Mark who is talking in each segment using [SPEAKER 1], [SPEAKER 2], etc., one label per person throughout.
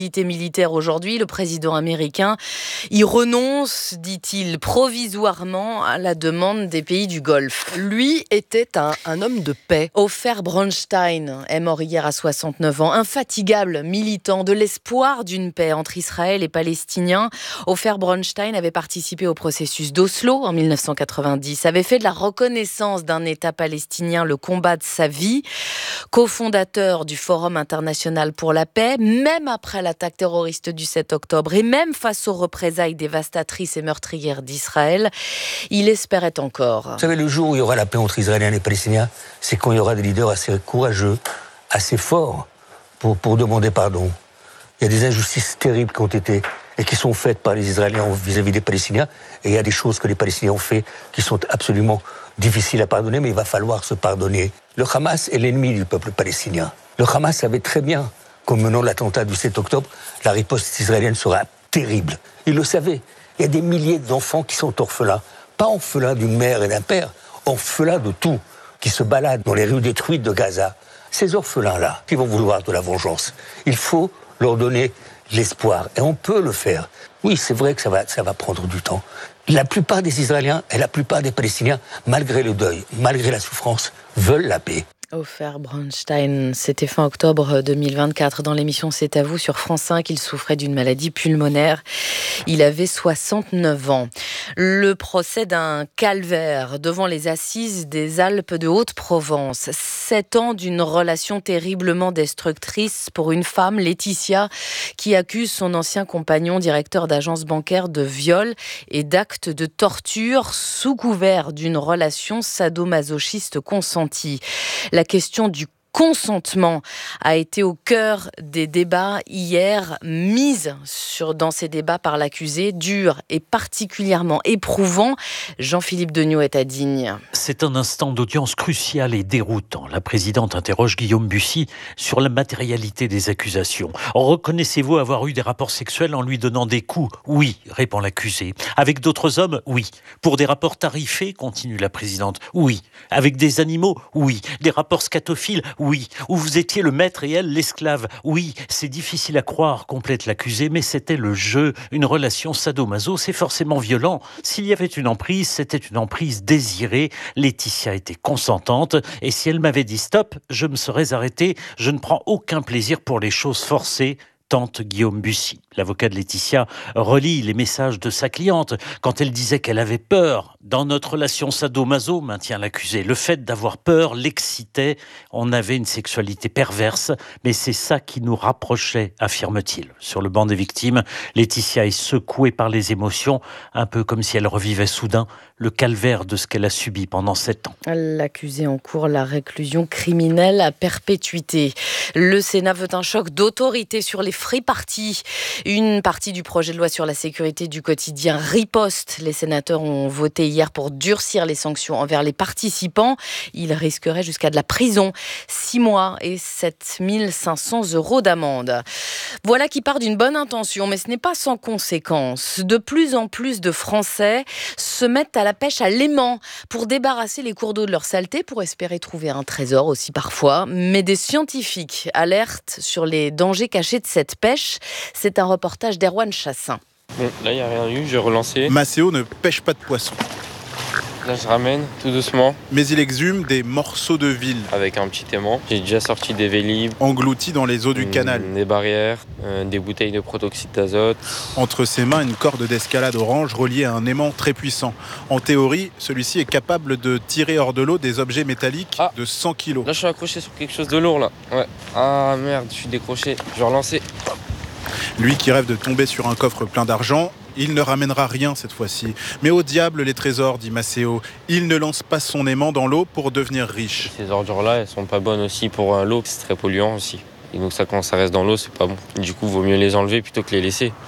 [SPEAKER 1] Militaire aujourd'hui, le président américain y renonce, dit-il, provisoirement à la demande des pays du Golfe.
[SPEAKER 2] Lui était un homme de paix.
[SPEAKER 1] Ofer Bronstein est mort hier à 69 ans, infatigable militant de l'espoir d'une paix entre Israël et Palestiniens. Ofer Bronstein avait participé au processus d'Oslo en 1990, avait fait de la reconnaissance d'un État palestinien le combat de sa vie, cofondateur du Forum international pour la paix, même après l'attaque terroriste du 7 octobre et même face aux représailles dévastatrices et meurtrières d'Israël, il espérait encore.
[SPEAKER 3] Vous savez, le jour où il y aura la paix entre Israéliens et les Palestiniens, c'est quand il y aura des leaders assez courageux, assez forts pour demander pardon. Il y a des injustices terribles qui ont été et qui sont faites par les Israéliens vis-à-vis des Palestiniens, et il y a des choses que les Palestiniens ont fait qui sont absolument difficiles à pardonner, mais il va falloir se pardonner. Le Hamas est l'ennemi du peuple palestinien. Le Hamas savait très bien qu'en menant l'attentat du 7 octobre, la riposte israélienne sera terrible. Il le savait. Il y a des milliers d'enfants qui sont orphelins. Pas orphelins d'une mère et d'un père, orphelins de tout, qui se baladent dans les rues détruites de Gaza. Ces orphelins-là, qui vont vouloir de la vengeance, il faut leur donner l'espoir. Et on peut le faire. Oui, c'est vrai que ça va prendre du temps. La plupart des Israéliens et la plupart des Palestiniens, malgré le deuil, malgré la souffrance, veulent la paix.
[SPEAKER 1] Ofer Bronstein, c'était fin octobre 2024 dans l'émission C'est à vous sur France 5. Il souffrait d'une maladie pulmonaire. Il avait 69 ans. Le procès d'un calvaire devant les assises des Alpes de Haute-Provence. 7 ans d'une relation terriblement destructrice pour une femme, Laetitia, qui accuse son ancien compagnon, directeur d'agence bancaire, de viol et d'actes de torture sous couvert d'une relation sadomasochiste consentie. La question du consentement a été au cœur des débats hier, mise dans ces débats par l'accusé, dur et particulièrement éprouvant. Jean-Philippe Degnaud est à Digne.
[SPEAKER 4] C'est un instant d'audience crucial et déroutant. La présidente interroge Guillaume Bussy sur la matérialité des accusations. Reconnaissez-vous avoir eu des rapports sexuels en lui donnant des coups ? Oui, répond l'accusé. Avec d'autres hommes ? Oui. Pour des rapports tarifés ? Continue la présidente. Oui. Avec des animaux ? Oui. Des rapports scatophiles ? Oui. Où vous étiez le maître et elle l'esclave ? Oui. C'est difficile à croire, complète l'accusé, mais c'était le jeu. Une relation sadomaso, c'est forcément violent. S'il y avait une emprise, c'était une emprise désirée. Laetitia était consentante et si elle m'avait dit stop, je me serais arrêté. Je ne prends aucun plaisir pour les choses forcées, tente Guillaume Bussy. L'avocat de Laetitia relie les messages de sa cliente quand elle disait qu'elle avait peur. Dans notre relation sadomaso, maintient l'accusé, le fait d'avoir peur l'excitait. On avait une sexualité perverse, mais c'est ça qui nous rapprochait, affirme-t-il. Sur le banc des victimes, Laetitia est secouée par les émotions, un peu comme si elle revivait soudain le calvaire de ce qu'elle a subi pendant 7 ans.
[SPEAKER 1] L'accusé encourt la réclusion criminelle à perpétuité. Le Sénat veut un choc d'autorité sur les free parties. Une partie du projet de loi sur la sécurité du quotidien riposte. Les sénateurs ont voté hier pour durcir les sanctions envers les participants. Ils risqueraient jusqu'à de la prison, 6 mois et 7 500 € d'amende. Voilà qui part d'une bonne intention, mais ce n'est pas sans conséquence. De plus en plus de Français se mettent à la pêche à l'aimant pour débarrasser les cours d'eau de leur saleté, pour espérer trouver un trésor aussi parfois. Mais des scientifiques alertent sur les dangers cachés de cette pêche. C'est un reportage d'Erwan Chassin.
[SPEAKER 5] Bon, là, il n'y a rien eu, j'ai relancé.
[SPEAKER 6] Macéo ne pêche pas de poisson.
[SPEAKER 5] Là, je ramène tout doucement.
[SPEAKER 6] Mais il exhume des morceaux de ville.
[SPEAKER 5] Avec un petit aimant. J'ai déjà sorti des vélib.
[SPEAKER 6] Engloutis dans les eaux du canal.
[SPEAKER 5] Des barrières, des bouteilles de protoxyde d'azote.
[SPEAKER 6] Entre ses mains, une corde d'escalade orange reliée à un aimant très puissant. En théorie, celui-ci est capable de tirer hors de l'eau des objets métalliques de 100 kg.
[SPEAKER 5] Là, je suis accroché sur quelque chose de lourd, là. Ouais. Ah, merde, je suis décroché. Je vais relancer.
[SPEAKER 6] Lui qui rêve de tomber sur un coffre plein d'argent, il ne ramènera rien cette fois-ci. Mais au diable les trésors, dit Macéo. Il ne lance pas son aimant dans l'eau pour devenir riche.
[SPEAKER 5] Ces ordures-là, elles sont pas bonnes aussi pour l'eau, c'est très polluant aussi. Et donc ça, quand ça reste dans l'eau, c'est pas bon. Du coup, il vaut mieux les enlever plutôt que les laisser.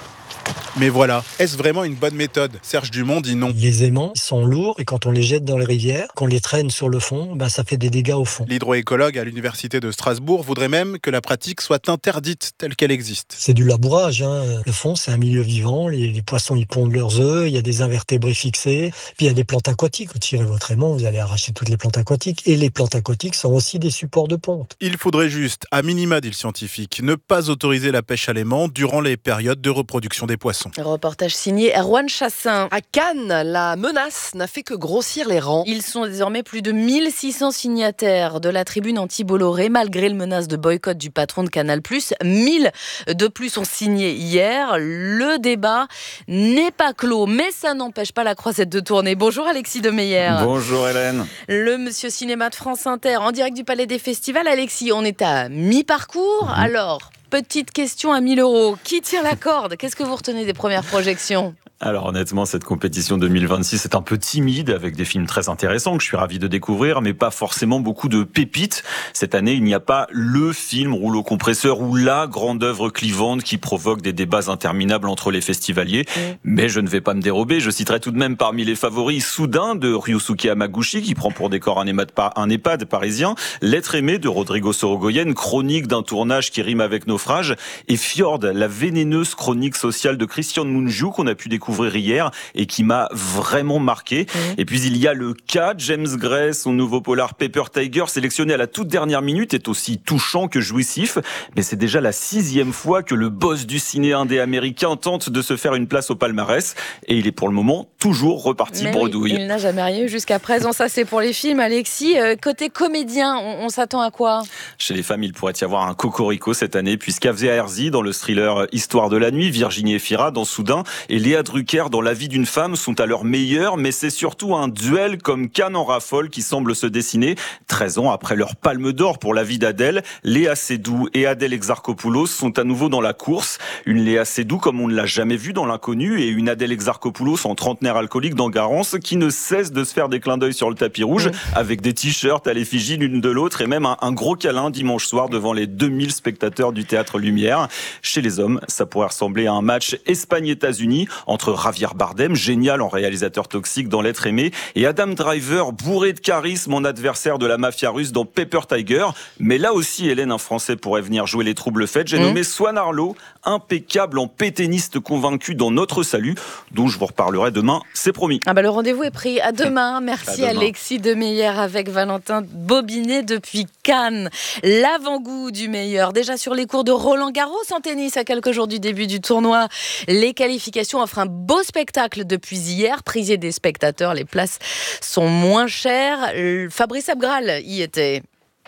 [SPEAKER 6] Mais voilà, est-ce vraiment une bonne méthode ? Serge Dumont dit non.
[SPEAKER 7] Les aimants sont lourds et quand on les jette dans les rivières, qu'on les traîne sur le fond, ça fait des dégâts au fond.
[SPEAKER 6] L'hydroécologue à l'université de Strasbourg voudrait même que la pratique soit interdite telle qu'elle existe.
[SPEAKER 7] C'est du labourage. Le fond, c'est un milieu vivant. Les poissons, ils pondent leurs œufs. Il y a des invertébrés fixés. Puis il y a des plantes aquatiques. Vous tirez votre aimant, vous allez arracher toutes les plantes aquatiques. Et les plantes aquatiques sont aussi des supports de ponte.
[SPEAKER 6] Il faudrait juste, à minima, dit le scientifique, ne pas autoriser la pêche à l'aimant durant les périodes de reproduction des poissons.
[SPEAKER 1] Reportage signé Erwan Chassin.
[SPEAKER 2] À Cannes, la menace n'a fait que grossir les rangs.
[SPEAKER 1] Ils sont désormais plus de 1600 signataires de la tribune anti-Bolloré, malgré le menace de boycott du patron de Canal+. 1000 de plus ont signé hier. Le débat n'est pas clos, mais ça n'empêche pas la croisette de tourner. Bonjour Alexis Demeyer.
[SPEAKER 8] Bonjour Hélène.
[SPEAKER 1] Le Monsieur Cinéma de France Inter, en direct du Palais des Festivals. Alexis, on est à mi-parcours. Alors, petite question à 1000 €. Qui tire la corde ? Qu'est-ce que vous retenez des premières projections ?
[SPEAKER 8] Alors honnêtement, cette compétition 2026 est un peu timide, avec des films très intéressants que je suis ravi de découvrir, mais pas forcément beaucoup de pépites. Cette année, il n'y a pas le film rouleau compresseur ou la grande œuvre clivante qui provoque des débats interminables entre les festivaliers. Mais je ne vais pas me dérober, je citerai tout de même parmi les favoris Soudain de Ryusuke Hamaguchi, qui prend pour décor un EHPAD parisien, L'être aimé de Rodrigo Sorogoyen, chronique d'un tournage qui rime avec naufrage, et Fjord, la vénéneuse chronique sociale de Christian Mungiu qu'on a pu découvrir hier et qui m'a vraiment marqué. Et puis il y a le cas James Gray, son nouveau polar Paper Tiger, sélectionné à la toute dernière minute, est aussi touchant que jouissif. Mais c'est déjà la 6e fois que le boss du ciné indé américain tente de se faire une place au palmarès. Et il est pour le moment toujours reparti bredouille.
[SPEAKER 1] Oui, il n'a jamais rien eu jusqu'à présent. Ça, c'est pour les films, Alexis. Côté comédien, on s'attend à quoi ?
[SPEAKER 8] Chez les femmes, il pourrait y avoir un cocorico cette année, puisqu'Avzea Herzi dans le thriller Histoire de la nuit, Virginie Efira dans Soudain et Léa Drucker dans La vie d'une femme sont à leur meilleur, mais c'est surtout un duel comme Cannes en raffole qui semble se dessiner. 13 ans après leur palme d'or pour La vie d'Adèle, Léa Seydoux et Adèle Exarchopoulos sont à nouveau dans la course. Une Léa Seydoux comme on ne l'a jamais vue dans L'Inconnu et une Adèle Exarchopoulos en trentenaire alcoolique dans Garance qui ne cesse de se faire des clins d'œil sur le tapis rouge avec des t-shirts à l'effigie l'une de l'autre et même un gros câlin dimanche soir devant les 2000 spectateurs du Théâtre Lumière. Chez les hommes, ça pourrait ressembler à un match Espagne-États-Unis entre Javier Bardem, génial en réalisateur toxique dans L'être aimé, et Adam Driver, bourré de charisme en adversaire de la mafia russe dans Paper Tiger. Mais là aussi, Hélène, un Français pourrait venir jouer les troubles faits. J'ai nommé Swan Arlo, impeccable en pétainiste convaincu dans Notre Salut, dont je vous reparlerai demain, c'est promis.
[SPEAKER 1] Le rendez-vous est pris. À demain. Merci à demain. Alexis Demeyer avec Valentin Bobinet depuis Cannes. L'avant-goût du meilleur. Déjà sur les cours de Roland Garros en tennis à quelques jours du début du tournoi. Les qualifications offrent un beau spectacle depuis hier. Prisé des spectateurs, les places sont moins chères. Fabrice Abgral y était.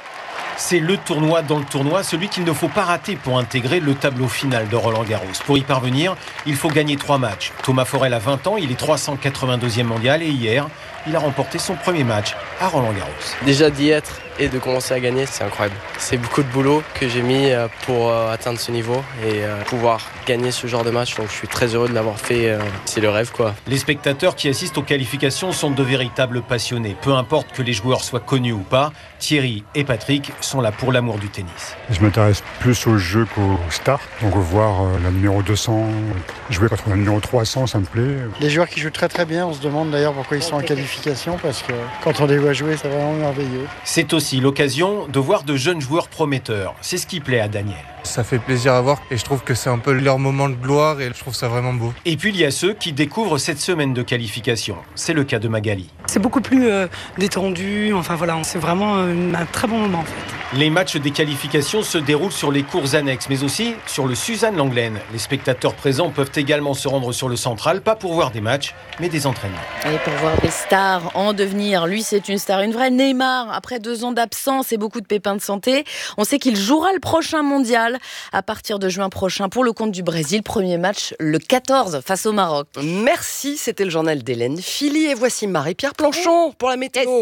[SPEAKER 9] C'est le tournoi dans le tournoi, celui qu'il ne faut pas rater pour intégrer le tableau final de Roland Garros. Pour y parvenir, il faut gagner 3 matchs. Thomas Forel a 20 ans, il est 382e mondial et hier, il a remporté son premier match à Roland Garros.
[SPEAKER 5] Déjà d'y être et de commencer à gagner, c'est incroyable. C'est beaucoup de boulot que j'ai mis pour atteindre ce niveau et pouvoir gagner ce genre de match. Donc je suis très heureux de l'avoir fait. C'est le rêve, quoi.
[SPEAKER 9] Les spectateurs qui assistent aux qualifications sont de véritables passionnés. Peu importe que les joueurs soient connus ou pas, Thierry et Patrick sont là pour l'amour du tennis.
[SPEAKER 10] Je m'intéresse plus au jeu qu'aux stars. Donc voir la numéro 200 jouer contre la numéro 300, ça me plaît.
[SPEAKER 11] Les joueurs qui jouent très très bien, on se demande d'ailleurs pourquoi ils sont en qualification, parce que quand on les voit jouer, c'est vraiment merveilleux.
[SPEAKER 9] C'est aussi l'occasion de voir de jeunes joueurs prometteurs. C'est ce qui plaît à Daniel.
[SPEAKER 12] Ça fait plaisir à voir et je trouve que c'est un peu leur moment de gloire et je trouve ça vraiment beau.
[SPEAKER 9] Et puis il y a ceux qui découvrent cette semaine de qualification. C'est le cas de Magali.
[SPEAKER 13] C'est beaucoup plus détendu, c'est vraiment un très bon moment en fait.
[SPEAKER 9] Les matchs des qualifications se déroulent sur les cours annexes, mais aussi sur le Suzanne Langlaine. Les spectateurs présents peuvent également se rendre sur le central, pas pour voir des matchs, mais des entraînements.
[SPEAKER 1] Et pour voir des stars en devenir. Lui, c'est une star, une vraie. Neymar, après 2 ans d'absence et beaucoup de pépins de santé, on sait qu'il jouera le prochain mondial à partir de juin prochain pour le compte du Brésil. Premier match le 14 face au Maroc.
[SPEAKER 2] Merci, c'était le journal d'Hélène Philly et voici Marie-Pierre Planchon pour la météo.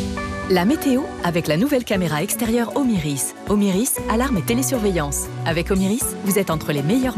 [SPEAKER 14] La météo avec la nouvelle caméra extérieure Omiris. Omiris, alarme et télésurveillance. Avec Omiris, vous êtes entre les meilleures mains.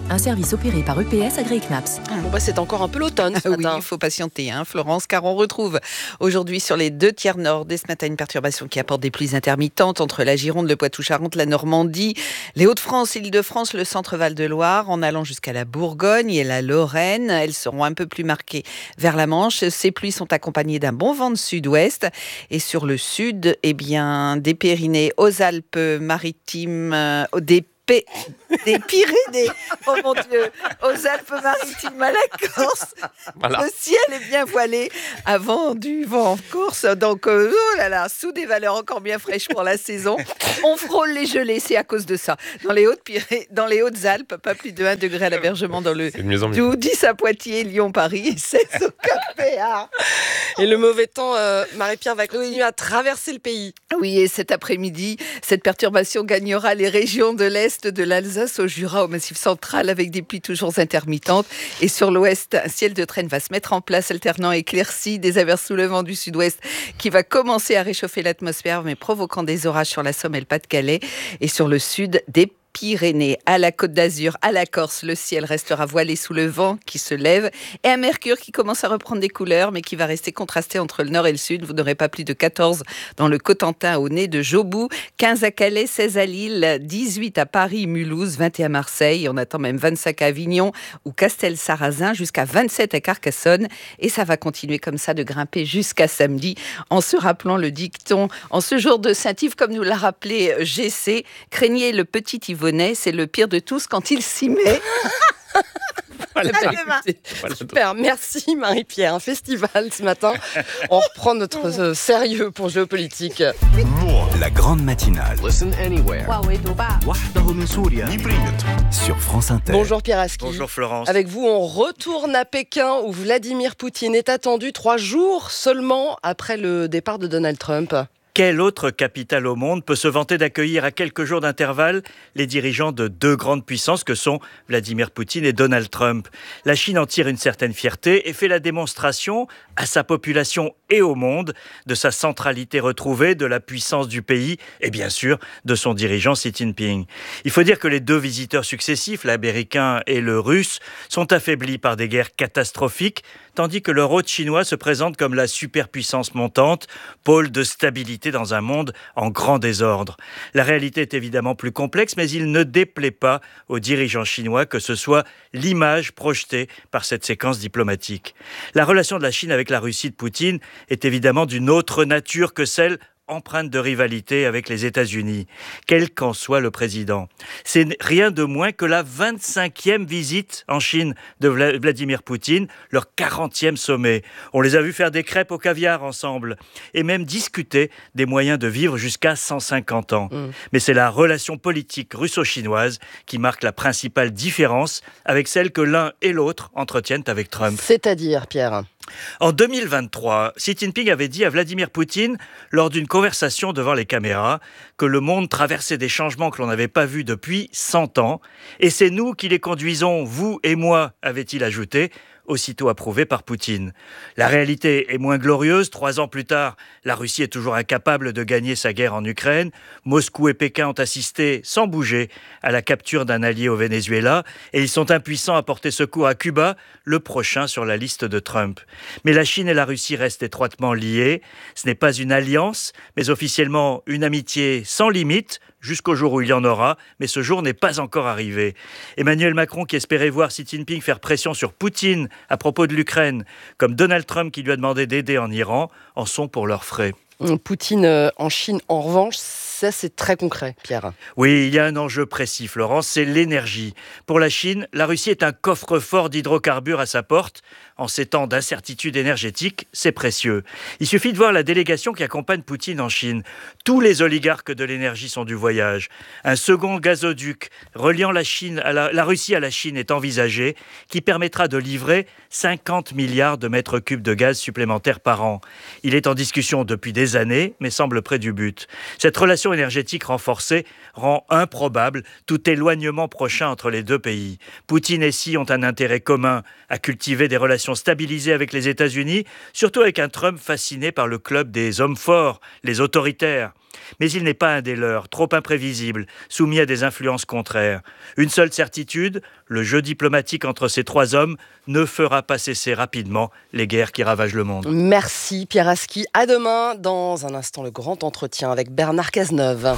[SPEAKER 14] un service opéré par EPS AgriKnaps.
[SPEAKER 2] C'est encore un peu l'automne ce
[SPEAKER 15] Oui,
[SPEAKER 2] matin.
[SPEAKER 15] il faut patienter, Florence, car on retrouve aujourd'hui sur les 2 tiers nord dès ce matin une perturbation qui apporte des pluies intermittentes entre la Gironde, le Poitou-Charentes, la Normandie, les Hauts-de-France, l'Île-de-France, le centre-Val de Loire, en allant jusqu'à la Bourgogne et la Lorraine. Elles seront un peu plus marquées vers la Manche. Ces pluies sont accompagnées d'un bon vent de sud-ouest. Et sur le sud, des Pyrénées aux Alpes-Maritimes, des Pyrénées, oh mon Dieu, aux Alpes-Maritimes à la Corse.
[SPEAKER 2] Voilà.
[SPEAKER 15] Le ciel est bien voilé avant du vent en Corse. Donc, sous des valeurs encore bien fraîches pour la saison. On frôle les gelées, c'est à cause de ça. Dans les Hautes-Alpes, pas plus de 1 degré à l'Abergement dans le Doubs, 10 à Poitiers, Lyon, Paris, 16 au Cap-Péard.
[SPEAKER 2] Et le mauvais temps, Marie-Pierre, va continuer à traverser le pays.
[SPEAKER 15] Oui, et cet après-midi, cette perturbation gagnera les régions de l'Est, de l'Alsace au Jura, au Massif central, avec des pluies toujours intermittentes. Et sur l'Ouest, un ciel de traîne va se mettre en place, alternant éclaircies, des averses sous le vent du Sud-Ouest, qui va commencer à réchauffer l'atmosphère, mais provoquant des orages sur la Somme et le Pas-de-Calais. Et sur le Sud, des Pyrénées, à la Côte d'Azur, à la Corse, le ciel restera voilé sous le vent qui se lève et un mercure qui commence à reprendre des couleurs mais qui va rester contrasté entre le nord et le sud. Vous n'aurez pas plus de 14 dans le Cotentin au nez de Jobou, 15 à Calais, 16 à Lille, 18 à Paris, Mulhouse, 21 à Marseille. On attend même 25 à Avignon ou Castel-Sarrazin, jusqu'à 27 à Carcassonne. Et ça va continuer comme ça de grimper jusqu'à samedi en se rappelant le dicton en ce jour de Saint-Yves, comme nous l'a rappelé GC, craignez le petit Yvonnet, c'est le pire de tous quand il s'y met.
[SPEAKER 2] Voilà. Super, merci Marie-Pierre. Un festival ce matin. On reprend notre sérieux pour géopolitique.
[SPEAKER 16] La grande matinale. Sur France Inter.
[SPEAKER 2] Bonjour Pierre Aski.
[SPEAKER 17] Bonjour Florence.
[SPEAKER 2] Avec vous, on retourne à Pékin où Vladimir Poutine est attendu 3 jours seulement après le départ de Donald Trump.
[SPEAKER 17] Quelle autre capitale au monde peut se vanter d'accueillir à quelques jours d'intervalle les dirigeants de 2 grandes puissances que sont Vladimir Poutine et Donald Trump ? La Chine en tire une certaine fierté et fait la démonstration à sa population et au monde de sa centralité retrouvée, de la puissance du pays et bien sûr de son dirigeant Xi Jinping. Il faut dire que les 2 visiteurs successifs, l'américain et le russe, sont affaiblis par des guerres catastrophiques, tandis que leur hôte chinois se présente comme la superpuissance montante, pôle de stabilité dans un monde en grand désordre. La réalité est évidemment plus complexe, mais il ne déplaît pas aux dirigeants chinois que ce soit l'image projetée par cette séquence diplomatique. La relation de la Chine avec la Russie de Poutine est évidemment d'une autre nature que celle empreinte de rivalité avec les États-Unis, quel qu'en soit le président. C'est rien de moins que la 25e visite en Chine de Vladimir Poutine, leur 40e sommet. On les a vus faire des crêpes au caviar ensemble et même discuter des moyens de vivre jusqu'à 150 ans. Mais c'est la relation politique russo-chinoise qui marque la principale différence avec celle que l'un et l'autre entretiennent avec Trump.
[SPEAKER 2] C'est-à-dire, Pierre ?
[SPEAKER 17] En 2023, Xi Jinping avait dit à Vladimir Poutine, lors d'une conversation devant les caméras, que le monde traversait des changements que l'on n'avait pas vus depuis 100 ans. Et c'est nous qui les conduisons, vous et moi, avait-il ajouté, aussitôt approuvé par Poutine. La réalité est moins glorieuse. 3 ans plus tard, la Russie est toujours incapable de gagner sa guerre en Ukraine. Moscou et Pékin ont assisté, sans bouger, à la capture d'un allié au Venezuela et ils sont impuissants à porter secours à Cuba, le prochain sur la liste de Trump. Mais la Chine et la Russie restent étroitement liées. Ce n'est pas une alliance, mais officiellement une amitié sans limite, jusqu'au jour où il y en aura, mais ce jour n'est pas encore arrivé. Emmanuel Macron, qui espérait voir Xi Jinping faire pression sur Poutine à propos de l'Ukraine, comme Donald Trump qui lui a demandé d'aider en Iran, en sont pour leurs frais.
[SPEAKER 2] Poutine en Chine, en revanche, ça c'est très concret, Pierre.
[SPEAKER 17] Oui, il y a un enjeu précis, Florence, c'est l'énergie. Pour la Chine, la Russie est un coffre-fort d'hydrocarbures à sa porte. En ces temps d'incertitude énergétique, c'est précieux. Il suffit de voir la délégation qui accompagne Poutine en Chine. Tous les oligarques de l'énergie sont du voyage. Un second gazoduc reliant la Russie à la Chine est envisagé, qui permettra de livrer 50 milliards de mètres cubes de gaz supplémentaires par an. Il est en discussion depuis des années, mais semble près du but. Cette relation énergétique renforcée rend improbable tout éloignement prochain entre les 2 pays. Poutine et Xi ont un intérêt commun à cultiver des relations stabilisées avec les États-Unis, surtout avec un Trump fasciné par le club des hommes forts, les autoritaires. Mais il n'est pas un des leurs, trop imprévisible, soumis à des influences contraires. Une seule certitude, le jeu diplomatique entre ces trois hommes ne fera pas cesser rapidement les guerres qui ravagent le monde.
[SPEAKER 2] Merci Pierre Aski. À demain. Dans un instant, le grand entretien avec Bernard Cazeneuve.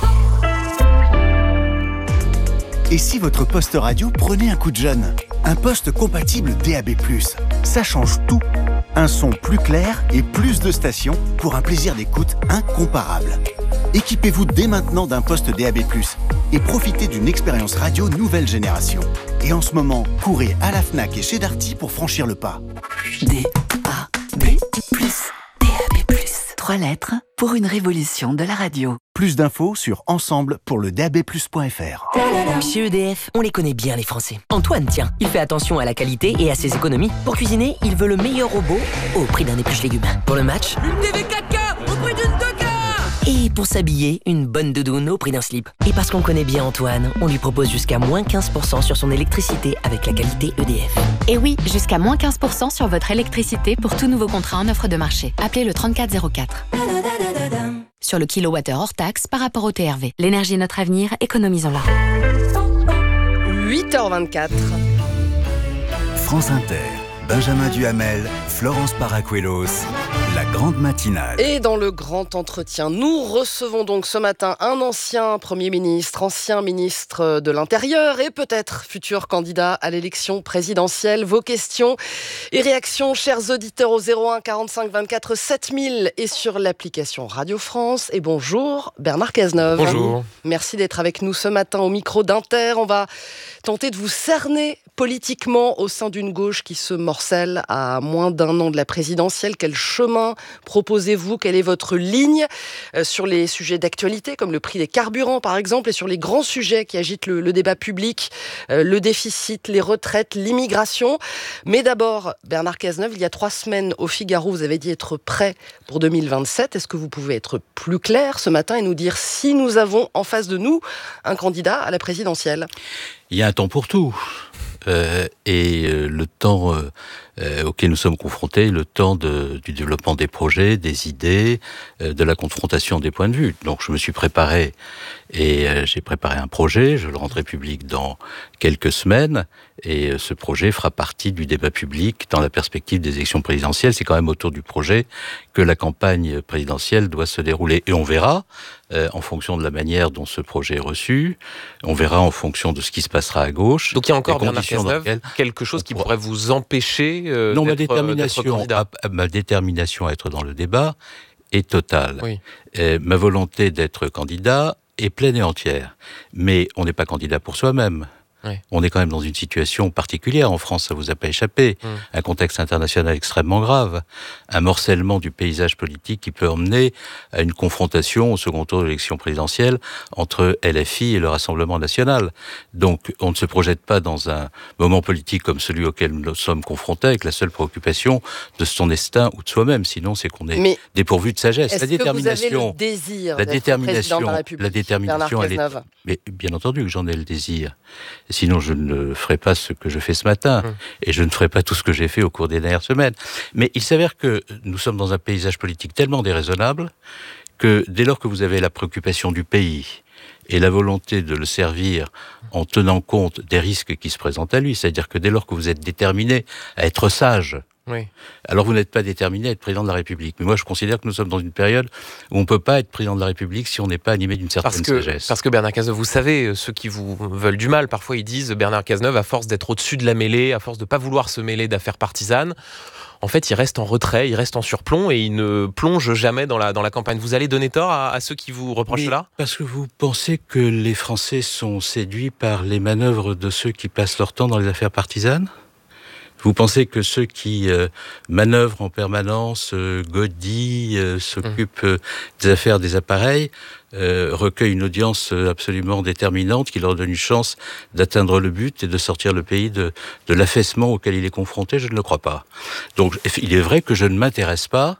[SPEAKER 16] Et si votre poste radio prenait un coup de jeune? Un poste compatible DAB+. Ça change tout. Un son plus clair et plus de stations pour un plaisir d'écoute incomparable. Équipez-vous dès maintenant d'un poste DAB+, et profitez d'une expérience radio nouvelle génération. Et en ce moment, courez à la Fnac et chez Darty pour franchir le pas.
[SPEAKER 14] DAB+. 3 lettres pour une révolution de la radio.
[SPEAKER 16] Plus d'infos sur ensemble pour le DAB+.fr.
[SPEAKER 18] Chez EDF, on les connaît bien les Français. Antoine, tiens, il fait attention à la qualité et à ses économies. Pour cuisiner, il veut le meilleur robot au prix d'un épluche légumes. Pour le match,
[SPEAKER 19] une TV 4K au prix d'une 2K.
[SPEAKER 18] Et pour s'habiller, une bonne doudoune au prix d'un slip. Et parce qu'on connaît bien Antoine, on lui propose jusqu'à moins 15% sur son électricité avec la qualité EDF.
[SPEAKER 20] Et oui, jusqu'à moins 15% sur votre électricité pour tout nouveau contrat en offre de marché. Appelez le 3404. Sur le kilowattheure hors taxe par rapport au TRV. L'énergie est notre avenir, économisons-la.
[SPEAKER 2] 8h24.
[SPEAKER 16] France Inter, Benjamin Duhamel, Florence Paracuelos, la grande matinale.
[SPEAKER 2] Et dans le grand entretien, nous recevons donc ce matin un ancien Premier ministre, ancien ministre de l'Intérieur et peut-être futur candidat à l'élection présidentielle. Vos questions et réactions, chers auditeurs, au 01 45 24 7000 et sur l'application Radio France. Et bonjour Bernard Cazeneuve.
[SPEAKER 21] Bonjour.
[SPEAKER 2] Merci d'être avec nous ce matin au micro d'Inter. On va tenter de vous cerner politiquement au sein d'une gauche qui se morcelle à moins d'un an de la présidentielle. Quel chemin proposez-vous? Quelle est votre ligne sur les sujets d'actualité comme le prix des carburants par exemple et sur les grands sujets qui agitent le débat public, le déficit, les retraites, l'immigration? Mais d'abord, Bernard Cazeneuve, il y a 3 semaines au Figaro, vous avez dit être prêt pour 2027. Est-ce que vous pouvez être plus clair ce matin et nous dire si nous avons en face de nous un candidat à la présidentielle?
[SPEAKER 22] Il y a un temps pour tout. Le temps auquel nous sommes confrontés, le temps du développement des projets, des idées, de la confrontation des points de vue. Donc je me suis préparé et j'ai préparé un projet, je le rendrai public dans quelques semaines et ce projet fera partie du débat public dans la perspective des élections présidentielles. C'est quand même autour du projet que la campagne présidentielle doit se dérouler et on verra en fonction de la manière dont ce projet est reçu, on verra en fonction de ce qui se passera à gauche.
[SPEAKER 21] Donc il y a encore, Bernard Cazeneuve, quelque chose qui pourrait vous empêcher
[SPEAKER 22] non,
[SPEAKER 21] d'être candidat.
[SPEAKER 22] Ma détermination à être dans le débat est totale.
[SPEAKER 21] Oui.
[SPEAKER 22] Ma volonté d'être candidat est pleine et entière. Mais on n'est pas candidat pour soi-même. Oui. On est quand même dans une situation particulière en France, ça vous a pas échappé. Un contexte international extrêmement grave, un morcellement du paysage politique qui peut emmener à une confrontation au second tour de l'élection présidentielle entre LFI et le Rassemblement national. Donc on ne se projette pas dans un moment politique comme celui auquel nous sommes confrontés avec la seule préoccupation de son destin ou de soi-même, sinon c'est qu'on est dépourvu de sagesse.
[SPEAKER 2] Est-ce que vous avez le désir d'être président de la République,
[SPEAKER 22] la détermination, elle est... Mais bien entendu que j'en ai le désir. Sinon, je ne ferai pas ce que je fais ce matin. Et je ne ferai pas tout ce que j'ai fait au cours des dernières semaines. Mais il s'avère que nous sommes dans un paysage politique tellement déraisonnable que dès lors que vous avez la préoccupation du pays et la volonté de le servir en tenant compte des risques qui se présentent à lui, c'est-à-dire que dès lors que vous êtes déterminé à être sage, alors vous n'êtes pas déterminé à être président de la République. Mais moi, je considère que nous sommes dans une période où on ne peut pas être président de la République si on n'est pas animé d'une certaine sagesse.
[SPEAKER 21] Parce que Bernard Cazeneuve, vous savez, ceux qui vous veulent du mal, parfois ils disent Bernard Cazeneuve, à force d'être au-dessus de la mêlée, à force de ne pas vouloir se mêler d'affaires partisanes, en fait, il reste en retrait, il reste en surplomb et il ne plonge jamais dans la campagne. Vous allez donner tort à ceux qui vous reprochent cela ?
[SPEAKER 22] Parce que vous pensez que les Français sont séduits par les manœuvres de ceux qui passent leur temps dans les affaires partisanes ? Vous pensez que ceux qui manœuvrent en permanence, godillent, s'occupent des affaires des appareils, recueillent une audience absolument déterminante qui leur donne une chance d'atteindre le but et de sortir le pays de l'affaissement auquel il est confronté? Je ne le crois pas. Donc il est vrai que je ne m'intéresse pas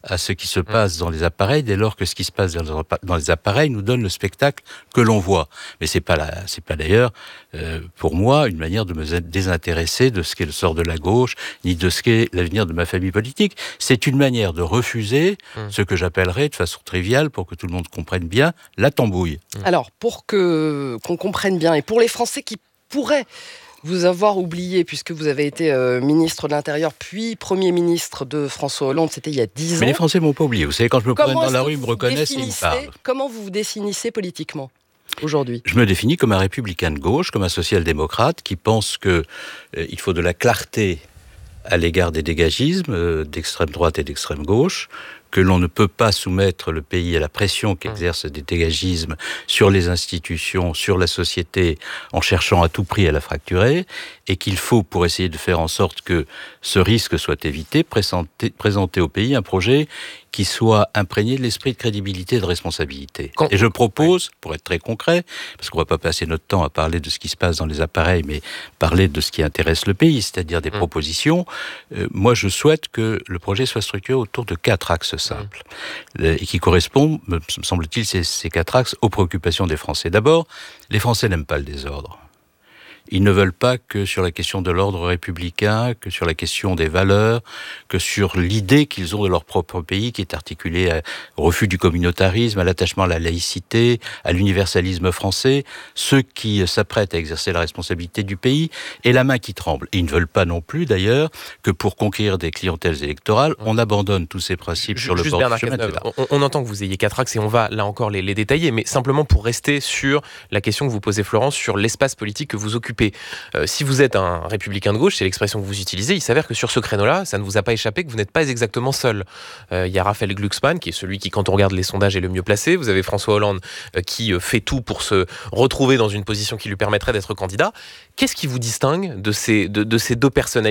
[SPEAKER 22] à ce qui se passe dans les appareils dès lors que ce qui se passe dans les appareils nous donne le spectacle que l'on voit. Mais c'est pas d'ailleurs, pour moi, une manière de me désintéresser de ce qu'est le sort de la gauche, ni de ce qu'est l'avenir de ma famille politique. C'est une manière de refuser ce que j'appellerais, de façon triviale, pour que tout le monde comprenne bien, la tambouille.
[SPEAKER 2] Alors, pour qu'on comprenne bien, et pour les Français qui pourraient vous avoir oublié, puisque vous avez été ministre de l'Intérieur, puis Premier ministre de François Hollande, c'était il y a 10 ans.
[SPEAKER 22] Mais les Français ne m'ont pas oublié. Vous savez, quand je me promène dans la rue, ils me reconnaissent et ils me parlent.
[SPEAKER 2] Comment vous vous définissez politiquement aujourd'hui ?
[SPEAKER 22] Je me définis comme un républicain de gauche, comme un social-démocrate qui pense qu'il faut de la clarté à l'égard des dégagismes d'extrême droite et d'extrême gauche, que l'on ne peut pas soumettre le pays à la pression qu'exercent des dégagismes sur les institutions, sur la société, en cherchant à tout prix à la fracturer, et qu'il faut, pour essayer de faire en sorte que ce risque soit évité, présenter au pays un projet qui soit imprégné de l'esprit de crédibilité et de responsabilité. Et je propose, pour être très concret, parce qu'on ne va pas passer notre temps à parler de ce qui se passe dans les appareils, mais parler de ce qui intéresse le pays, c'est-à-dire des propositions, moi je souhaite que le projet soit structuré autour de 4 axes simples, et qui correspondent, me semble-t-il, ces 4 axes aux préoccupations des Français. D'abord, les Français n'aiment pas le désordre. Ils ne veulent pas que sur la question de l'ordre républicain, que sur la question des valeurs, que sur l'idée qu'ils ont de leur propre pays qui est articulée au refus du communautarisme, à l'attachement à la laïcité, à l'universalisme français, ceux qui s'apprêtent à exercer la responsabilité du pays aient la main qui tremble. Et ils ne veulent pas non plus, d'ailleurs, que pour conquérir des clientèles électorales, on abandonne tous ces principes sur le bord du chemin.
[SPEAKER 21] On entend que vous ayez 4 axes et on va là encore les détailler, mais simplement pour rester sur la question que vous posez, Florence, sur l'espace politique que vous occupez. Si vous êtes un républicain de gauche, c'est l'expression que vous utilisez, il s'avère que sur ce créneau-là, ça ne vous a pas échappé que vous n'êtes pas exactement seul. Il y a Raphaël Glucksmann, qui est celui qui, quand on regarde les sondages, est le mieux placé. Vous avez François Hollande, qui fait tout pour se retrouver dans une position qui lui permettrait d'être candidat. Qu'est-ce qui vous distingue de ces deux personnalités ?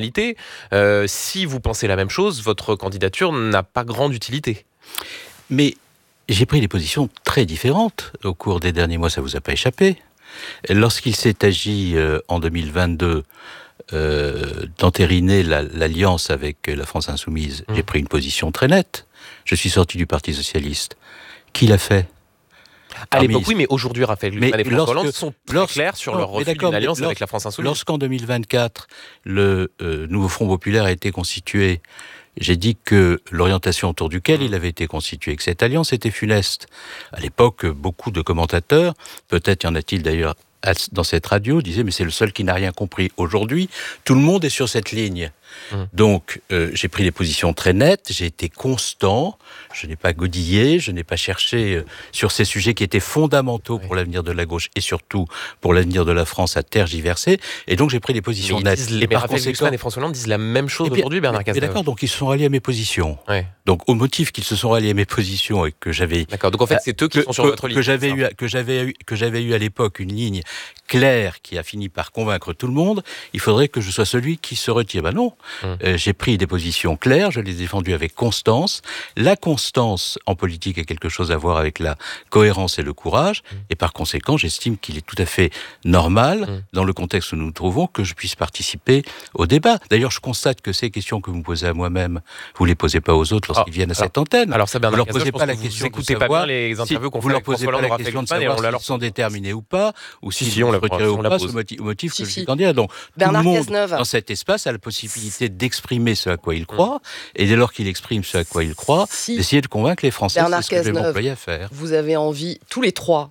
[SPEAKER 21] Si vous pensez la même chose, votre candidature n'a pas grande utilité.
[SPEAKER 22] Mais j'ai pris des positions très différentes au cours des derniers mois, ça ne vous a pas échappé. Lorsqu'il s'est agi en 2022 d'entériner l'alliance avec la France Insoumise, j'ai pris une position très nette. Je suis sorti du Parti Socialiste. Qui l'a fait ?
[SPEAKER 21] À l'époque, oui, mais aujourd'hui, Raphaël Glucksmann et François Hollande sont très clairs sur leur refus d'une alliance avec la France Insoumise.
[SPEAKER 22] Lorsqu'en 2024, le nouveau Front Populaire a été constitué, j'ai dit que l'orientation autour duquel il avait été constitué, que cette alliance était funeste. À l'époque, beaucoup de commentateurs, peut-être y en a-t-il d'ailleurs dans cette radio, disaient mais c'est le seul qui n'a rien compris. Aujourd'hui, tout le monde est sur cette ligne. Donc, j'ai pris des positions très nettes, j'ai été constant, je n'ai pas godillé, je n'ai pas cherché sur ces sujets qui étaient fondamentaux pour l'avenir de la gauche et surtout pour l'avenir de la France à tergiverser. Et donc, j'ai pris des positions nettes.
[SPEAKER 21] Et par Raphaël Glucksmann et François Hollande disent la même chose aujourd'hui, Bernard Cazeneuve.
[SPEAKER 22] D'accord, donc ils se sont ralliés à mes positions. Ouais. Donc, au motif qu'ils se sont ralliés à mes positions et que j'avais...
[SPEAKER 21] D'accord, donc en fait, c'est eux qui sont sur votre ligne.
[SPEAKER 22] Que j'avais eu à l'époque une ligne claire qui a fini par convaincre tout le monde, il faudrait que je sois celui qui se retire. Ben non. J'ai pris des positions claires, je les ai défendues avec constance. La constance en politique a quelque chose à voir avec la cohérence et le courage, et par conséquent, j'estime qu'il est tout à fait normal, dans le contexte où nous nous trouvons, que je puisse participer au débat. D'ailleurs, je constate que ces questions que vous me posez à moi-même, vous ne les posez pas aux autres lorsqu'ils viennent à cette antenne.
[SPEAKER 21] Alors ça, Bernard
[SPEAKER 22] Cazeneuve, vous leur posez pas la question de savoir
[SPEAKER 21] pas bien les interviews qu'on fait avec François Hollande, Raphaël Glucksmann, et on
[SPEAKER 22] s'ils sont déterminés ou pas, ou s'ils
[SPEAKER 21] on
[SPEAKER 22] le retirent ou pas, au motif que je suis candidat. Donc, tout le monde dans cet espace a la possibilité d'exprimer ce à quoi il croit, et dès lors qu'il exprime ce à quoi il croit, d'essayer de convaincre les Français.
[SPEAKER 2] Bernard
[SPEAKER 22] c'est ce que je vais m'employer à faire.
[SPEAKER 2] Vous avez envie, tous les trois,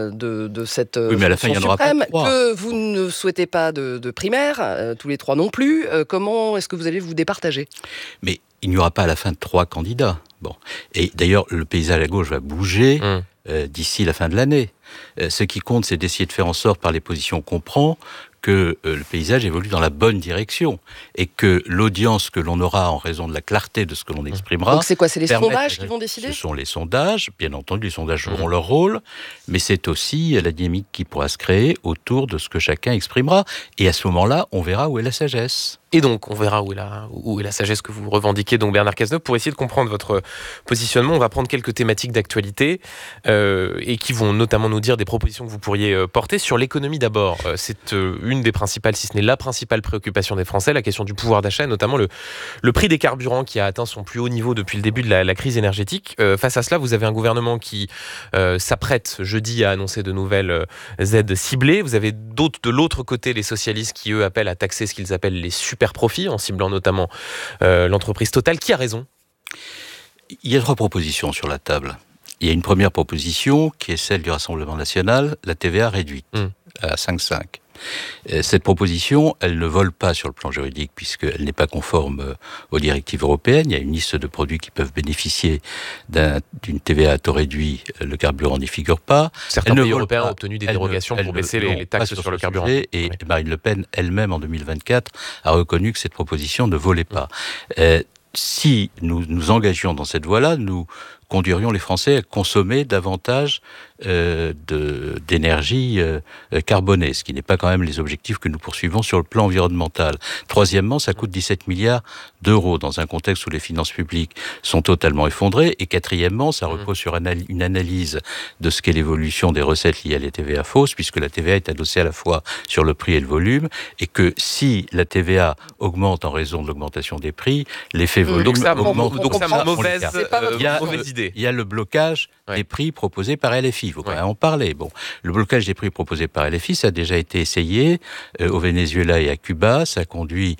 [SPEAKER 2] de cette
[SPEAKER 22] oui, mais à la fin, il y en aura pas trois.
[SPEAKER 2] Que vous ne souhaitez pas de primaire, tous les trois non plus. Comment est-ce que vous allez vous départager ?
[SPEAKER 22] Mais il n'y aura pas à la fin 3 candidats. Bon. Et d'ailleurs, le paysage à gauche va bouger d'ici la fin de l'année. Ce qui compte, c'est d'essayer de faire en sorte, par les positions qu'on prend, que le paysage évolue dans la bonne direction et que l'audience que l'on aura en raison de la clarté de ce que l'on exprimera...
[SPEAKER 2] Donc c'est quoi ? C'est les sondages qui vont décider ?
[SPEAKER 22] Ce sont les sondages, bien entendu, les sondages joueront leur rôle, mais c'est aussi la dynamique qui pourra se créer autour de ce que chacun exprimera. Et à ce moment-là, on verra où est la sagesse.
[SPEAKER 21] Et donc, on verra où est la sagesse que vous revendiquez, donc Bernard Cazeneuve. Pour essayer de comprendre votre positionnement, on va prendre quelques thématiques d'actualité et qui vont notamment nous dire des propositions que vous pourriez porter sur l'économie d'abord. C'est une des principales, si ce n'est la principale préoccupation des Français, la question du pouvoir d'achat, et notamment le prix des carburants qui a atteint son plus haut niveau depuis le début de la crise énergétique. Face à cela, vous avez un gouvernement qui s'apprête jeudi à annoncer de nouvelles aides ciblées. Vous avez de l'autre côté les socialistes qui, eux, appellent à taxer ce qu'ils appellent les super profits, en ciblant notamment l'entreprise Total. Qui a raison ?
[SPEAKER 22] Il y a 3 propositions sur la table. Il y a une première proposition qui est celle du Rassemblement national, la TVA réduite à 5,5. Cette proposition, elle ne vole pas sur le plan juridique puisqu'elle n'est pas conforme aux directives européennes. Il y a une liste de produits qui peuvent bénéficier d'une TVA à taux réduit. Le carburant n'y figure pas.
[SPEAKER 21] Certains pays européens ont obtenu des dérogations pour baisser les taxes sur le carburant.
[SPEAKER 22] Et Marine Le Pen elle-même, en 2024, a reconnu que cette proposition ne volait pas. Si nous nous engagions dans cette voie-là, nous conduirions les Français à consommer davantage d'énergie carbonée, ce qui n'est pas quand même les objectifs que nous poursuivons sur le plan environnemental. Troisièmement, ça coûte 17 milliards d'euros dans un contexte où les finances publiques sont totalement effondrées. Et quatrièmement, ça repose sur une analyse de ce qu'est l'évolution des recettes liées à la TVA fausse, puisque la TVA est adossée à la fois sur le prix et le volume, et que si la TVA augmente en raison de l'augmentation des prix, l'effet volume augmente.
[SPEAKER 21] Donc ça, mauvaise idée.
[SPEAKER 22] Il y a le blocage des prix proposés par LFI. Il faut quand même en parler. Bon, le blocage des prix proposés par LFI, ça a déjà été essayé au Venezuela et à Cuba. Ça conduit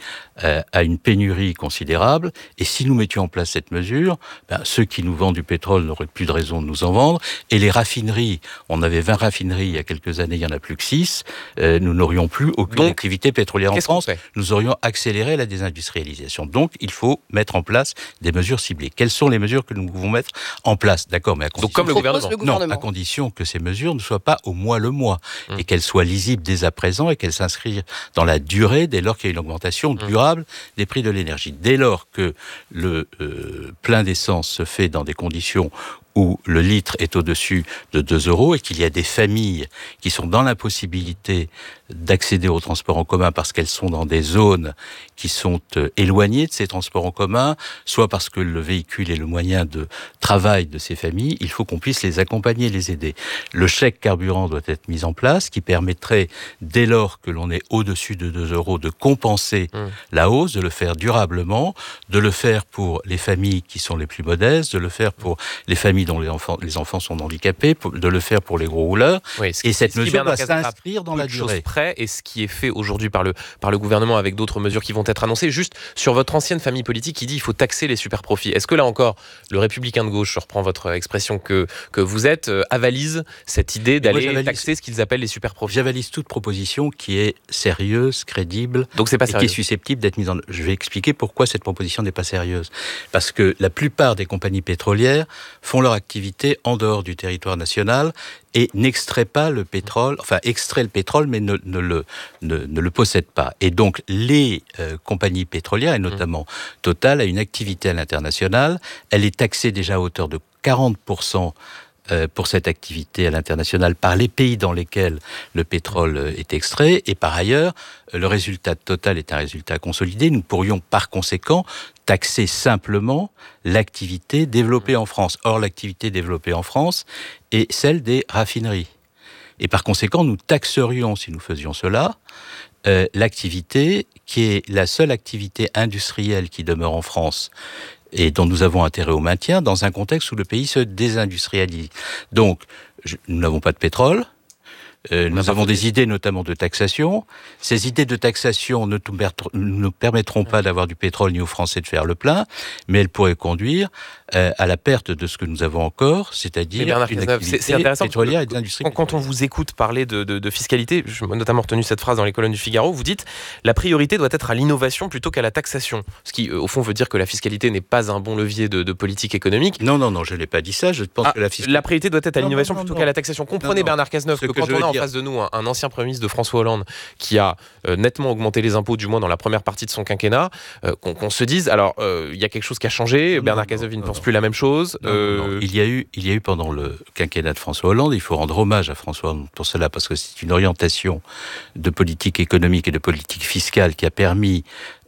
[SPEAKER 22] à une pénurie considérable. Et si nous mettions en place cette mesure, ceux qui nous vendent du pétrole n'auraient plus de raison de nous en vendre. Et les raffineries, on avait 20 raffineries il y a quelques années, il n'y en a plus que 6. Nous n'aurions plus aucune activité pétrolière en France. Nous aurions accéléré la désindustrialisation. Donc, il faut mettre en place des mesures ciblées. Quelles sont les mesures que nous pouvons mettre en place? D'accord, mais à condition...
[SPEAKER 21] Donc, comme le gouvernement.
[SPEAKER 22] Non, à condition que ces mesures ne soient pas au mois le mois et qu'elles soient lisibles dès à présent et qu'elles s'inscrivent dans la durée dès lors qu'il y a une augmentation durable des prix de l'énergie. Dès lors que le plein d'essence se fait dans des conditions où le litre est au-dessus de 2 € et qu'il y a des familles qui sont dans l'impossibilité d'accéder aux transports en commun parce qu'elles sont dans des zones qui sont éloignées de ces transports en commun, soit parce que le véhicule est le moyen de travail de ces familles, il faut qu'on puisse les accompagner, les aider. Le chèque carburant doit être mis en place, qui permettrait, dès lors que l'on est au-dessus de 2 € de compenser la hausse, de le faire durablement, de le faire pour les familles qui sont les plus modestes, de le faire pour les familles dont les enfants sont handicapés, de le faire pour les gros rouleurs.
[SPEAKER 21] Oui,
[SPEAKER 22] et cette mesure va s'inscrire dans la durée.
[SPEAKER 21] Près, et ce qui est fait aujourd'hui par le gouvernement avec d'autres mesures qui vont être annoncées, juste sur votre ancienne famille politique qui dit qu'il faut taxer les super profits. Est-ce que là encore, le républicain de gauche, je reprends votre expression que vous êtes, avalise cette idée d'aller taxer ce qu'ils appellent les super profits?
[SPEAKER 22] J'avalise toute proposition qui est sérieuse, crédible,
[SPEAKER 21] donc c'est pas sérieux,
[SPEAKER 22] et qui est susceptible d'être mise en œuvre. Je vais expliquer pourquoi cette proposition n'est pas sérieuse. Parce que la plupart des compagnies pétrolières font leur activité en dehors du territoire national et n'extrait pas le pétrole, enfin extrait le pétrole mais ne le possède pas. Et donc les compagnies pétrolières, et notamment Total, a une activité à l'international. Elle est taxée déjà à hauteur de 40% pour cette activité à l'international par les pays dans lesquels le pétrole est extrait. Et par ailleurs, le résultat de Total est un résultat consolidé. Nous pourrions par conséquent taxer simplement l'activité développée en France. Or, l'activité développée en France est celle des raffineries. Et par conséquent, nous taxerions, si nous faisions cela, l'activité qui est la seule activité industrielle qui demeure en France et dont nous avons intérêt au maintien dans un contexte où le pays se désindustrialise. Donc, nous n'avons pas de pétrole. Nous avons des idées notamment de taxation. Ces idées de taxation ne nous permettront pas d'avoir du pétrole ni aux Français de faire le plein, mais elles pourraient conduire à la perte de ce que nous avons encore, c'est-à-dire une activité pétrolière et de l'industrie.
[SPEAKER 21] Quand on vous écoute parler de fiscalité, j'ai notamment retenu cette phrase dans les colonnes du Figaro, vous dites « la priorité doit être à l'innovation plutôt qu'à la taxation ». Ce qui, au fond, veut dire que la fiscalité n'est pas un bon levier de politique économique.
[SPEAKER 22] Non, je n'ai pas dit ça. Je pense que
[SPEAKER 21] la priorité doit être à l'innovation plutôt qu'à la taxation. Comprenez, Bernard Cazeneuve, que quand on a en face de nous un ancien Premier ministre de François Hollande qui a nettement augmenté les impôts, du moins dans la première partie de son quinquennat, qu'on se dise, alors, il y a quelque chose qui a changé, Bernard Cazeneuve, il ne pense plus la même chose.
[SPEAKER 22] Non. Il y a eu pendant le quinquennat de François Hollande, il faut rendre hommage à François Hollande pour cela, parce que c'est une orientation de politique économique et de politique fiscale qui a permis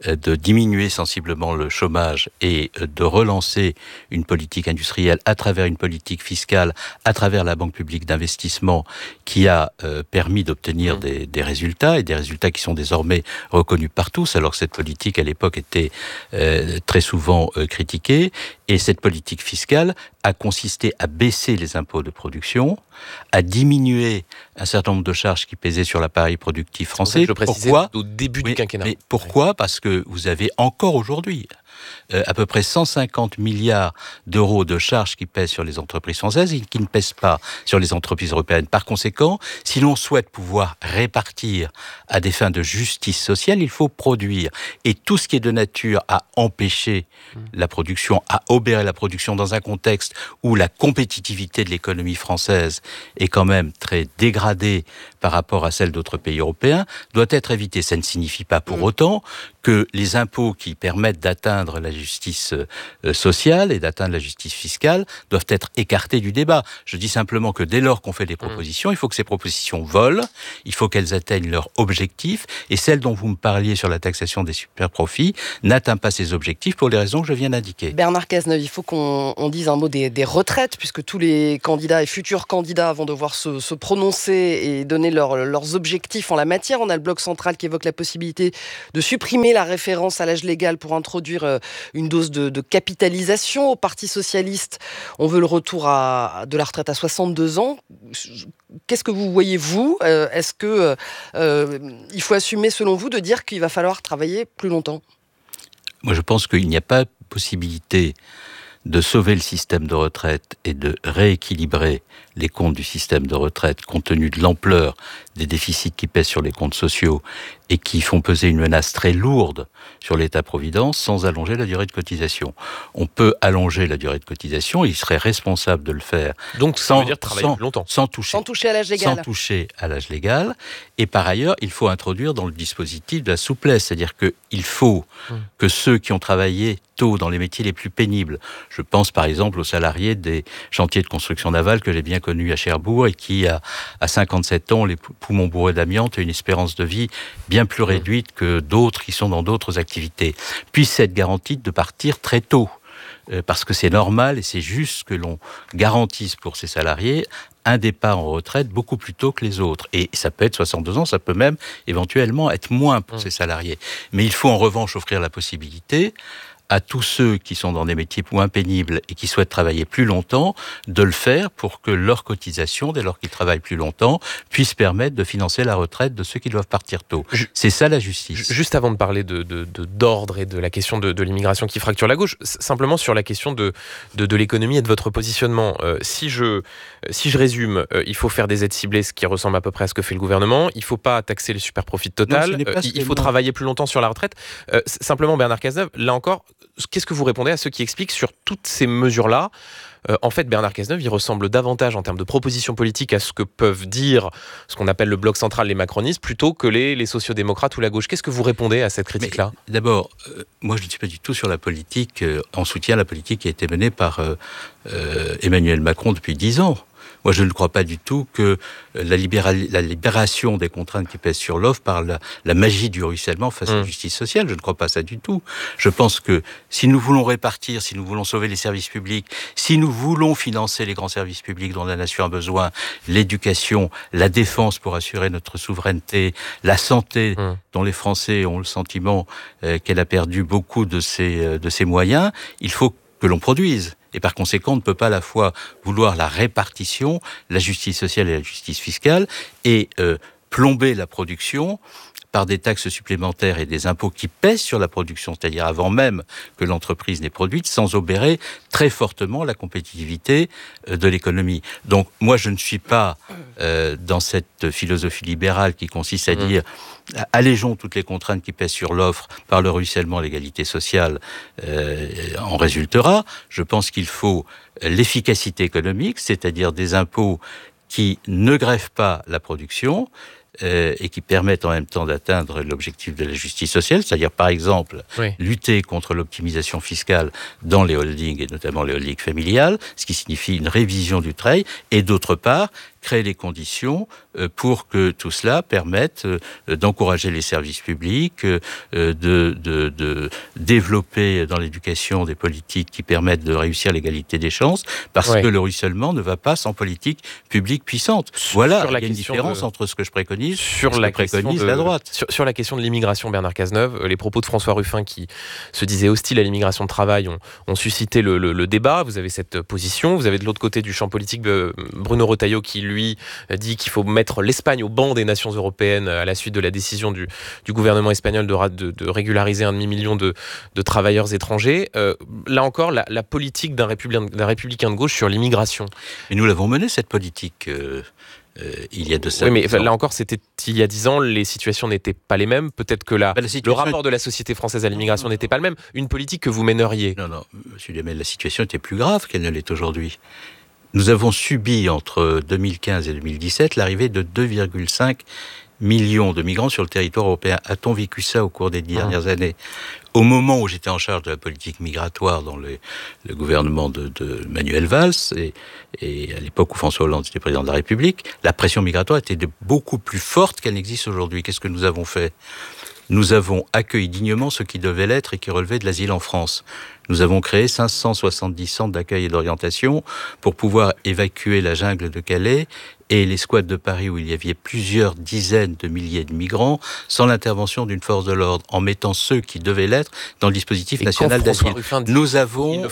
[SPEAKER 22] de diminuer sensiblement le chômage et de relancer une politique industrielle à travers une politique fiscale, à travers la Banque publique d'investissement qui a permis d'obtenir des résultats, et des résultats qui sont désormais reconnus par tous, alors que cette politique à l'époque était très souvent critiquée. Et cette politique fiscale a consisté à baisser les impôts de production, à diminuer un certain nombre de charges qui pesaient sur l'appareil productif français.
[SPEAKER 21] Pourquoi ? Au début du quinquennat.
[SPEAKER 22] Mais pourquoi ? Parce que vous avez encore aujourd'hui à peu près 150 milliards d'euros de charges qui pèsent sur les entreprises françaises et qui ne pèsent pas sur les entreprises européennes. Par conséquent, si l'on souhaite pouvoir répartir à des fins de justice sociale, il faut produire. Et tout ce qui est de nature à empêcher la production, à obérer la production dans un contexte où la compétitivité de l'économie française est quand même très dégradée par rapport à celle d'autres pays européens, doit être évité. Ça ne signifie pas pour autant que les impôts qui permettent d'atteindre la justice sociale et d'atteindre la justice fiscale doivent être écartés du débat. Je dis simplement que dès lors qu'on fait des propositions, il faut que ces propositions volent, il faut qu'elles atteignent leur objectif, et celle dont vous me parliez sur la taxation des super-profits n'atteint pas ces objectifs pour les raisons que je viens d'indiquer.
[SPEAKER 2] Bernard Cazeneuve, il faut qu'on dise un mot des retraites, puisque tous les candidats et futurs candidats vont devoir se prononcer et donner leurs objectifs en la matière. On a le Bloc central qui évoque la possibilité de supprimer la référence à l'âge légal pour introduire une dose de capitalisation. Au Parti socialiste, on veut le retour de la retraite à 62 ans. Qu'est-ce que vous voyez, vous ? Est-ce que il faut assumer, selon vous, de dire qu'il va falloir travailler plus longtemps ?
[SPEAKER 22] Moi, je pense qu'il n'y a pas possibilité de sauver le système de retraite et de rééquilibrer les comptes du système de retraite compte tenu de l'ampleur des déficits qui pèsent sur les comptes sociaux et qui font peser une menace très lourde sur l'État-providence sans allonger la durée de cotisation. On peut allonger la durée de cotisation, il serait responsable de le faire.
[SPEAKER 21] Donc ça veut dire travailler plus longtemps.
[SPEAKER 22] Sans toucher
[SPEAKER 2] à l'âge légal.
[SPEAKER 22] Sans toucher à l'âge légal. Et par ailleurs, il faut introduire dans le dispositif de la souplesse, c'est-à-dire qu'il faut que ceux qui ont travaillé tôt dans les métiers les plus pénibles, je pense par exemple aux salariés des chantiers de construction navale que j'ai bien connus à Cherbourg et qui, à 57 ans, les poumons bourrés d'amiante et une espérance de vie bien plus réduite que d'autres qui sont dans d'autres activités, puissent être garantis de partir très tôt. Parce que c'est normal et c'est juste que l'on garantisse pour ces salariés un départ en retraite beaucoup plus tôt que les autres. Et ça peut être 62 ans, ça peut même éventuellement être moins pour ces salariés. Mais il faut en revanche offrir la possibilité à tous ceux qui sont dans des métiers moins pénibles et qui souhaitent travailler plus longtemps, de le faire pour que leur cotisation, dès lors qu'ils travaillent plus longtemps, puisse permettre de financer la retraite de ceux qui doivent partir tôt. C'est ça la justice.
[SPEAKER 21] Juste avant de parler d'ordre et de la question de l'immigration qui fracture la gauche, simplement sur la question de l'économie et de votre positionnement. Si je résume, il faut faire des aides ciblées, ce qui ressemble à peu près à ce que fait le gouvernement. Il ne faut pas taxer les superprofits Total. Il faut travailler plus longtemps sur la retraite. Simplement, Bernard Cazeneuve, là encore, qu'est-ce que vous répondez à ceux qui expliquent sur toutes ces mesures-là ? En fait, Bernard Cazeneuve, il ressemble davantage en termes de propositions politiques à ce que peuvent dire ce qu'on appelle le bloc central, les macronistes, plutôt que les sociodémocrates ou la gauche. Qu'est-ce que vous répondez à cette critique-là ?
[SPEAKER 22] D'abord, moi je ne suis pas du tout sur la politique, en soutien à la politique qui a été menée par Emmanuel Macron depuis 10 ans. Moi, je ne crois pas du tout que la libération des contraintes qui pèsent sur l'offre par la magie du ruissellement fasse la justice sociale. Je ne crois pas ça du tout. Je pense que si nous voulons répartir, si nous voulons sauver les services publics, si nous voulons financer les grands services publics dont la nation a besoin, l'éducation, la défense pour assurer notre souveraineté, la santé dont les Français ont le sentiment qu'elle a perdu beaucoup de ses moyens, il faut que l'on produise. Et par conséquent, on ne peut pas à la fois vouloir la répartition, la justice sociale et la justice fiscale, et plomber la production par des taxes supplémentaires et des impôts qui pèsent sur la production, c'est-à-dire avant même que l'entreprise n'ait produite, sans obérer très fortement la compétitivité de l'économie. Donc moi, je ne suis pas dans cette philosophie libérale qui consiste à dire allégeons toutes les contraintes qui pèsent sur l'offre par le ruissellement, l'égalité sociale en résultera. Je pense qu'il faut l'efficacité économique, c'est-à-dire des impôts qui ne grèvent pas la production, et qui permettent en même temps d'atteindre l'objectif de la justice sociale, c'est-à-dire par exemple lutter contre l'optimisation fiscale dans les holdings et notamment les holdings familiales, ce qui signifie une révision du travail, et d'autre part créer les conditions pour que tout cela permette d'encourager les services publics, de développer dans l'éducation des politiques qui permettent de réussir l'égalité des chances, parce que le ruissellement ne va pas sans politique publique puissante. Voilà, il y a une différence entre ce que je préconise et ce que préconise la droite.
[SPEAKER 21] Sur la question de l'immigration, Bernard Cazeneuve, les propos de François Ruffin qui se disait hostile à l'immigration de travail ont suscité le débat. Vous avez cette position. Vous avez de l'autre côté du champ politique Bruno Retailleau qui, lui, dit qu'il faut mettre l'Espagne au banc des nations européennes à la suite de la décision du gouvernement espagnol de régulariser 1,5 million de travailleurs étrangers. Là encore, la politique d'un républicain de gauche sur l'immigration.
[SPEAKER 22] Et nous l'avons menée, cette politique il y a de ça.
[SPEAKER 21] Oui, mais là encore, c'était il y a 10 ans, les situations n'étaient pas les mêmes. Peut-être que le rapport de la société française à l'immigration n'était pas le même. Une politique que vous mèneriez.
[SPEAKER 22] Non, monsieur Lemel, la situation était plus grave qu'elle ne l'est aujourd'hui. Nous avons subi entre 2015 et 2017 l'arrivée de 2,5 millions de migrants sur le territoire européen. A-t-on vécu ça au cours des dernières années ? Au moment où j'étais en charge de la politique migratoire dans le gouvernement de Manuel Valls et à l'époque où François Hollande était président de la République, la pression migratoire était beaucoup plus forte qu'elle n'existe aujourd'hui. Qu'est-ce que nous avons fait ? Nous avons accueilli dignement ceux qui devaient l'être et qui relevaient de l'asile en France. Nous avons créé 570 centres d'accueil et d'orientation pour pouvoir évacuer la jungle de Calais et les squats de Paris où il y avait plusieurs dizaines de milliers de migrants sans l'intervention d'une force de l'ordre, en mettant ceux qui devaient l'être dans le dispositif national d'asile. Nous avons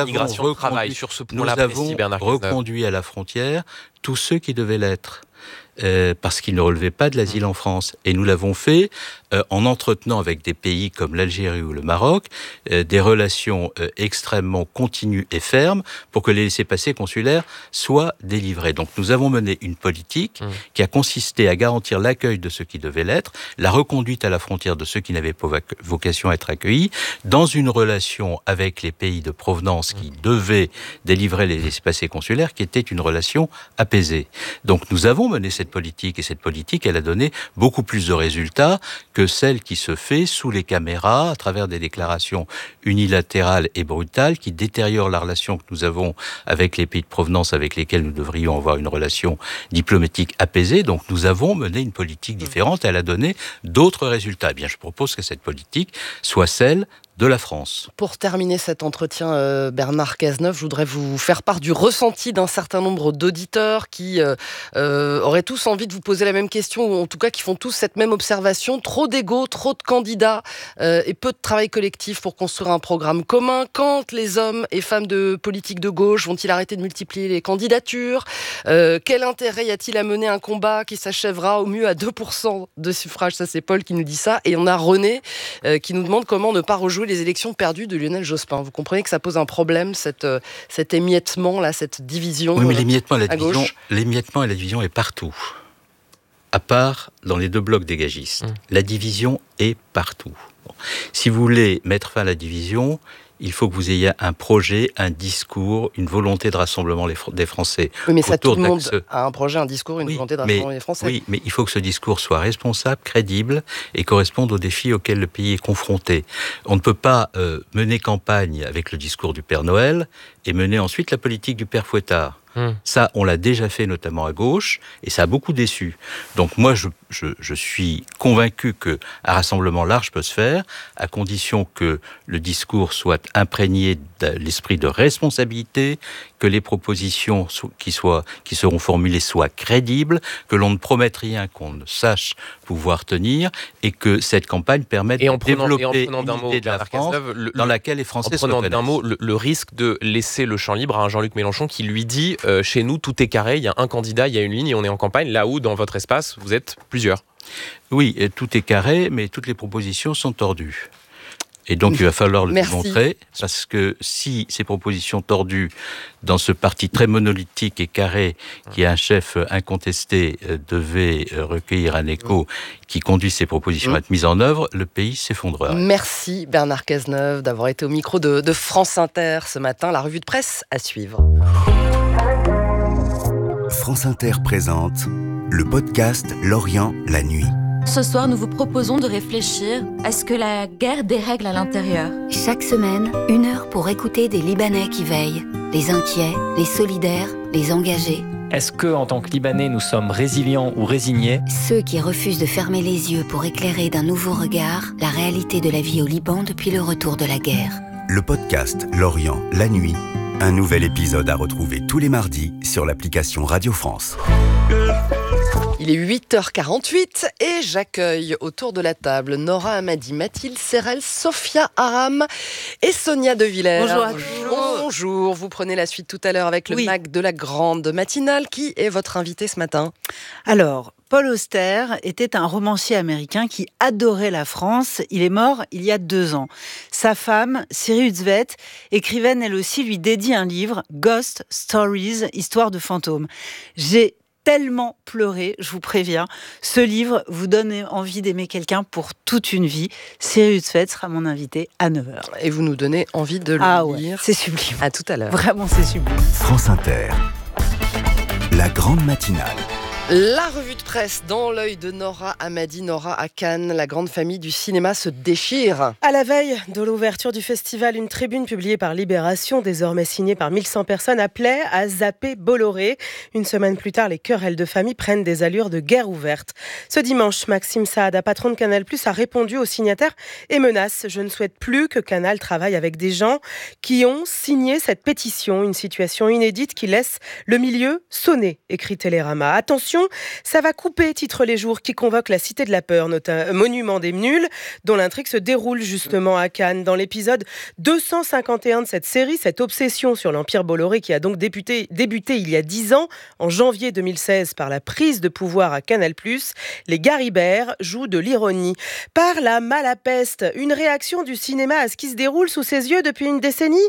[SPEAKER 22] reconduit à la frontière tous ceux qui devaient l'être. Parce qu'ils ne relevaient pas de l'asile en France. Et nous l'avons fait en entretenant avec des pays comme l'Algérie ou le Maroc des relations extrêmement continues et fermes pour que les laissez-passer consulaires soient délivrés. Donc nous avons mené une politique qui a consisté à garantir l'accueil de ceux qui devaient l'être, la reconduite à la frontière de ceux qui n'avaient pas vocation à être accueillis, dans une relation avec les pays de provenance qui devaient délivrer les laissez-passer consulaires, qui était une relation apaisée. Donc nous avons mené cette politique, et cette politique, elle a donné beaucoup plus de résultats que celle qui se fait sous les caméras, à travers des déclarations unilatérales et brutales qui détériorent la relation que nous avons avec les pays de provenance avec lesquels nous devrions avoir une relation diplomatique apaisée. Donc nous avons mené une politique différente, elle a donné d'autres résultats. Eh bien, je propose que cette politique soit celle de la France.
[SPEAKER 2] Pour terminer cet entretien, Bernard Cazeneuve, je voudrais vous faire part du ressenti d'un certain nombre d'auditeurs qui auraient tous envie de vous poser la même question, ou en tout cas qui font tous cette même observation. Trop d'ego, trop de candidats et peu de travail collectif pour construire un programme commun. Quand les hommes et femmes de politique de gauche vont-ils arrêter de multiplier les candidatures ? Quel intérêt y a-t-il à mener un combat qui s'achèvera au mieux à 2% de suffrage ? Ça, c'est Paul qui nous dit ça. Et on a René qui nous demande comment ne pas rejouer les élections perdues de Lionel Jospin. Vous comprenez que ça pose un problème, cet émiettement, là, cette division.
[SPEAKER 22] Oui, mais l'émiettement et la division est partout. À part dans les deux blocs dégagistes. La division est partout. Bon. Si vous voulez mettre fin à la division, il faut que vous ayez un projet, un discours, une volonté de rassemblement des Français.
[SPEAKER 2] Oui, mais ça, tout le monde a un projet, un discours, une volonté de rassemblement des Français.
[SPEAKER 22] Oui, mais il faut que ce discours soit responsable, crédible et corresponde aux défis auxquels le pays est confronté. On ne peut pas mener campagne avec le discours du Père Noël et mener ensuite la politique du Père Fouettard. Ça, on l'a déjà fait notamment à gauche, et ça a beaucoup déçu. Donc moi, je suis convaincu qu'un rassemblement large peut se faire, à condition que le discours soit imprégné de l'esprit de responsabilité, que les propositions qui seront formulées soient crédibles, que l'on ne promette rien qu'on ne sache pouvoir tenir, et que cette campagne permette de développer une idée de la France dans laquelle les Français se reconnaissent.
[SPEAKER 21] En prenant d'un mot, le risque de laisser le champ libre à un Jean-Luc Mélenchon qui lui dit chez nous, tout est carré, il y a un candidat, il y a une ligne et on est en campagne, là où, dans votre espace, vous êtes plusieurs.
[SPEAKER 22] Oui, tout est carré, mais toutes les propositions sont tordues. Et donc, il va falloir le démontrer, parce que si ces propositions tordues, dans ce parti très monolithique et carré, qui a un chef incontesté, devaient recueillir un écho qui conduit ces propositions à être mises en œuvre, le pays s'effondrerait.
[SPEAKER 2] Merci Bernard Cazeneuve d'avoir été au micro de France Inter ce matin. La revue de presse à suivre.
[SPEAKER 16] France Inter présente le podcast L'Orient, la nuit.
[SPEAKER 3] Ce soir, nous vous proposons de réfléchir à ce que la guerre dérègle à l'intérieur.
[SPEAKER 4] Chaque semaine, 1 heure pour écouter des Libanais qui veillent. Les inquiets, les solidaires, les engagés.
[SPEAKER 23] Est-ce que, en tant que Libanais, nous sommes résilients ou résignés ?
[SPEAKER 4] Ceux qui refusent de fermer les yeux pour éclairer d'un nouveau regard la réalité de la vie au Liban depuis le retour de la guerre.
[SPEAKER 24] Le podcast L'Orient, la nuit. Un nouvel épisode à retrouver tous les mardis sur l'application Radio France.
[SPEAKER 2] Il est 8h48 et j'accueille autour de la table Nora Hamadi, Mathilde Serrel, Sophia Aram et Sonia De Villers.
[SPEAKER 25] Bonjour à tous.
[SPEAKER 2] Bonjour, vous prenez la suite tout à l'heure avec le MAC de la grande matinale. Qui est votre invité ce matin ?
[SPEAKER 25] Alors, Paul Auster était un romancier américain qui adorait la France. Il est mort il y a 2 ans. Sa femme, Siri Utzvet, écrivaine elle aussi, lui dédie un livre, Ghost Stories, Histoire de fantômes. J'ai tellement pleuré, je vous préviens. Ce livre vous donne envie d'aimer quelqu'un pour toute une vie. Siri Utzvet sera mon invité à 9h.
[SPEAKER 2] Et vous nous donnez envie de le lire.
[SPEAKER 25] Ouais, c'est sublime.
[SPEAKER 2] À tout à l'heure.
[SPEAKER 25] Vraiment, c'est sublime.
[SPEAKER 24] France Inter, la grande matinale.
[SPEAKER 2] La revue de presse dans l'œil de Nora Hamadi. Nora, à Cannes, la grande famille du cinéma se déchire.
[SPEAKER 26] À la veille de l'ouverture du festival, une tribune publiée par Libération, désormais signée par 1100 personnes, appelait à zapper Bolloré. Une semaine plus tard, les querelles de famille prennent des allures de guerre ouverte. Ce dimanche, Maxime Saada, patron de Canal+, a répondu aux signataires et menace. Je ne souhaite plus que Canal travaille avec des gens qui ont signé cette pétition. Une situation inédite qui laisse le milieu sonner, écrit Télérama. Attention, ça va couper, titre Les Jours, qui convoque la Cité de la Peur, monument des nuls, dont l'intrigue se déroule justement à Cannes. Dans l'épisode 251 de cette série, cette obsession sur l'Empire Bolloré qui a donc débuté il y a 10 ans, en janvier 2016, par la prise de pouvoir à Canal+, les Garibert jouent de l'ironie. Par la malapeste, une réaction du cinéma à ce qui se déroule sous ses yeux depuis une décennie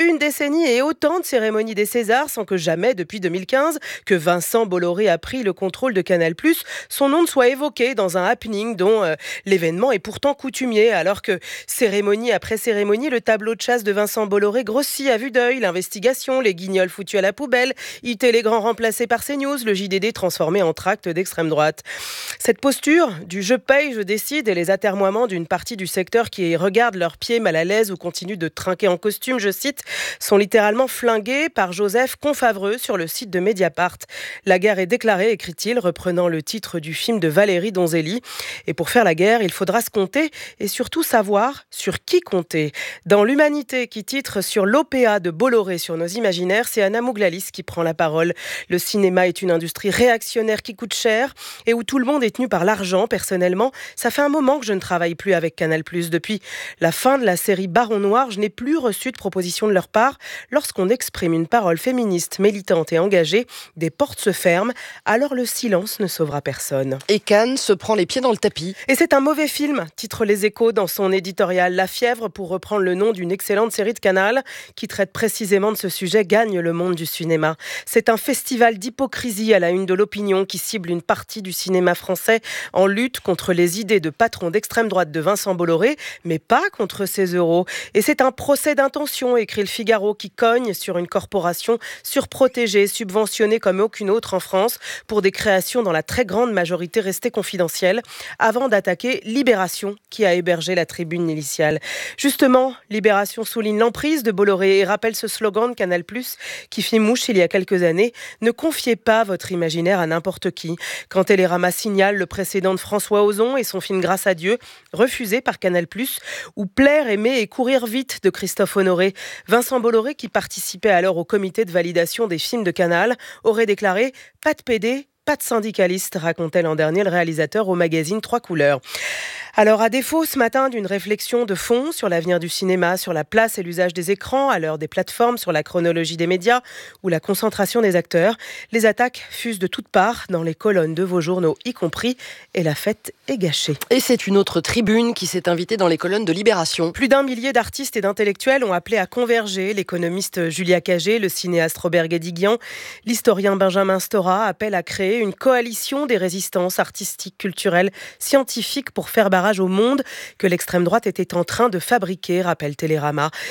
[SPEAKER 26] et autant de cérémonies des Césars sans que jamais, depuis 2015, que Vincent Bolloré a pris le contrôle de Canal+, son nom ne soit évoqué dans un happening dont l'événement est pourtant coutumier, alors que cérémonie après cérémonie, le tableau de chasse de Vincent Bolloré grossit à vue d'œil, l'investigation, les guignols foutus à la poubelle, IT les grands remplacés par CNews, le JDD transformé en tract d'extrême droite. Cette posture du « je paye, je décide » et les atermoiements d'une partie du secteur qui regarde leurs pieds mal à l'aise ou continue de trinquer en costume, je cite, sont littéralement flingués par Joseph Confavreux sur le site de Mediapart. La guerre est déclarée, écrit-il, reprenant le titre du film de Valérie Donzelli. Et pour faire la guerre, il faudra se compter et surtout savoir sur qui compter. Dans l'Humanité, qui titre sur l'OPA de Bolloré sur nos imaginaires, c'est Anna Mouglalis qui prend la parole. Le cinéma est une industrie réactionnaire qui coûte cher et où tout le monde est tenu par l'argent. Personnellement, ça fait un moment que je ne travaille plus avec Canal+. Depuis la fin de la série Baron Noir, je n'ai plus reçu de proposition de leur part. Lorsqu'on exprime une parole féministe, militante et engagée, des portes se ferment. Alors le silence ne sauvera personne.
[SPEAKER 2] Et Cannes se prend les pieds dans le tapis.
[SPEAKER 26] Et c'est un mauvais film, titre Les Échos dans son éditorial. La fièvre, pour reprendre le nom d'une excellente série de Canal, qui traite précisément de ce sujet, gagne le monde du cinéma. C'est un festival d'hypocrisie à la une de l'opinion qui cible une partie du cinéma français en lutte contre les idées de patron d'extrême droite de Vincent Bolloré, mais pas contre ses euros. Et c'est un procès d'intention, écrit le Figaro, qui cogne sur une corporation surprotégée, subventionnée comme aucune autre en France, pour des créations dans la très grande majorité restées confidentielles, avant d'attaquer Libération, qui a hébergé la tribune initiale. Justement, Libération souligne l'emprise de Bolloré et rappelle ce slogan de Canal+, qui fit mouche il y a quelques années, « Ne confiez pas votre imaginaire à n'importe qui ». Quand Télérama signale le précédent de François Ozon et son film Grâce à Dieu, refusé par Canal+, ou Plaire, aimer et courir vite de Christophe Honoré. Vincent Bolloré, qui participait alors au comité de validation des films de Canal, aurait déclaré « Pas de PD, pas de syndicaliste », racontait l'an dernier le réalisateur au magazine 3 couleurs. Alors, à défaut ce matin d'une réflexion de fond sur l'avenir du cinéma, sur la place et l'usage des écrans, à l'heure des plateformes, sur la chronologie des médias ou la concentration des acteurs, les attaques fusent de toutes parts dans les colonnes de vos journaux, y compris, et la fête est gâchée.
[SPEAKER 2] Et c'est une autre tribune qui s'est invitée dans les colonnes de Libération.
[SPEAKER 26] Plus d'1 millier d'artistes et d'intellectuels ont appelé à converger. L'économiste Julia Cagé, le cinéaste Robert Guédiguian, l'historien Benjamin Stora appellent à créer une coalition des résistances artistiques, culturelles, scientifiques pour faire barrage au monde que l'extrême droite était en train de fabriquer, rappelle Télérama.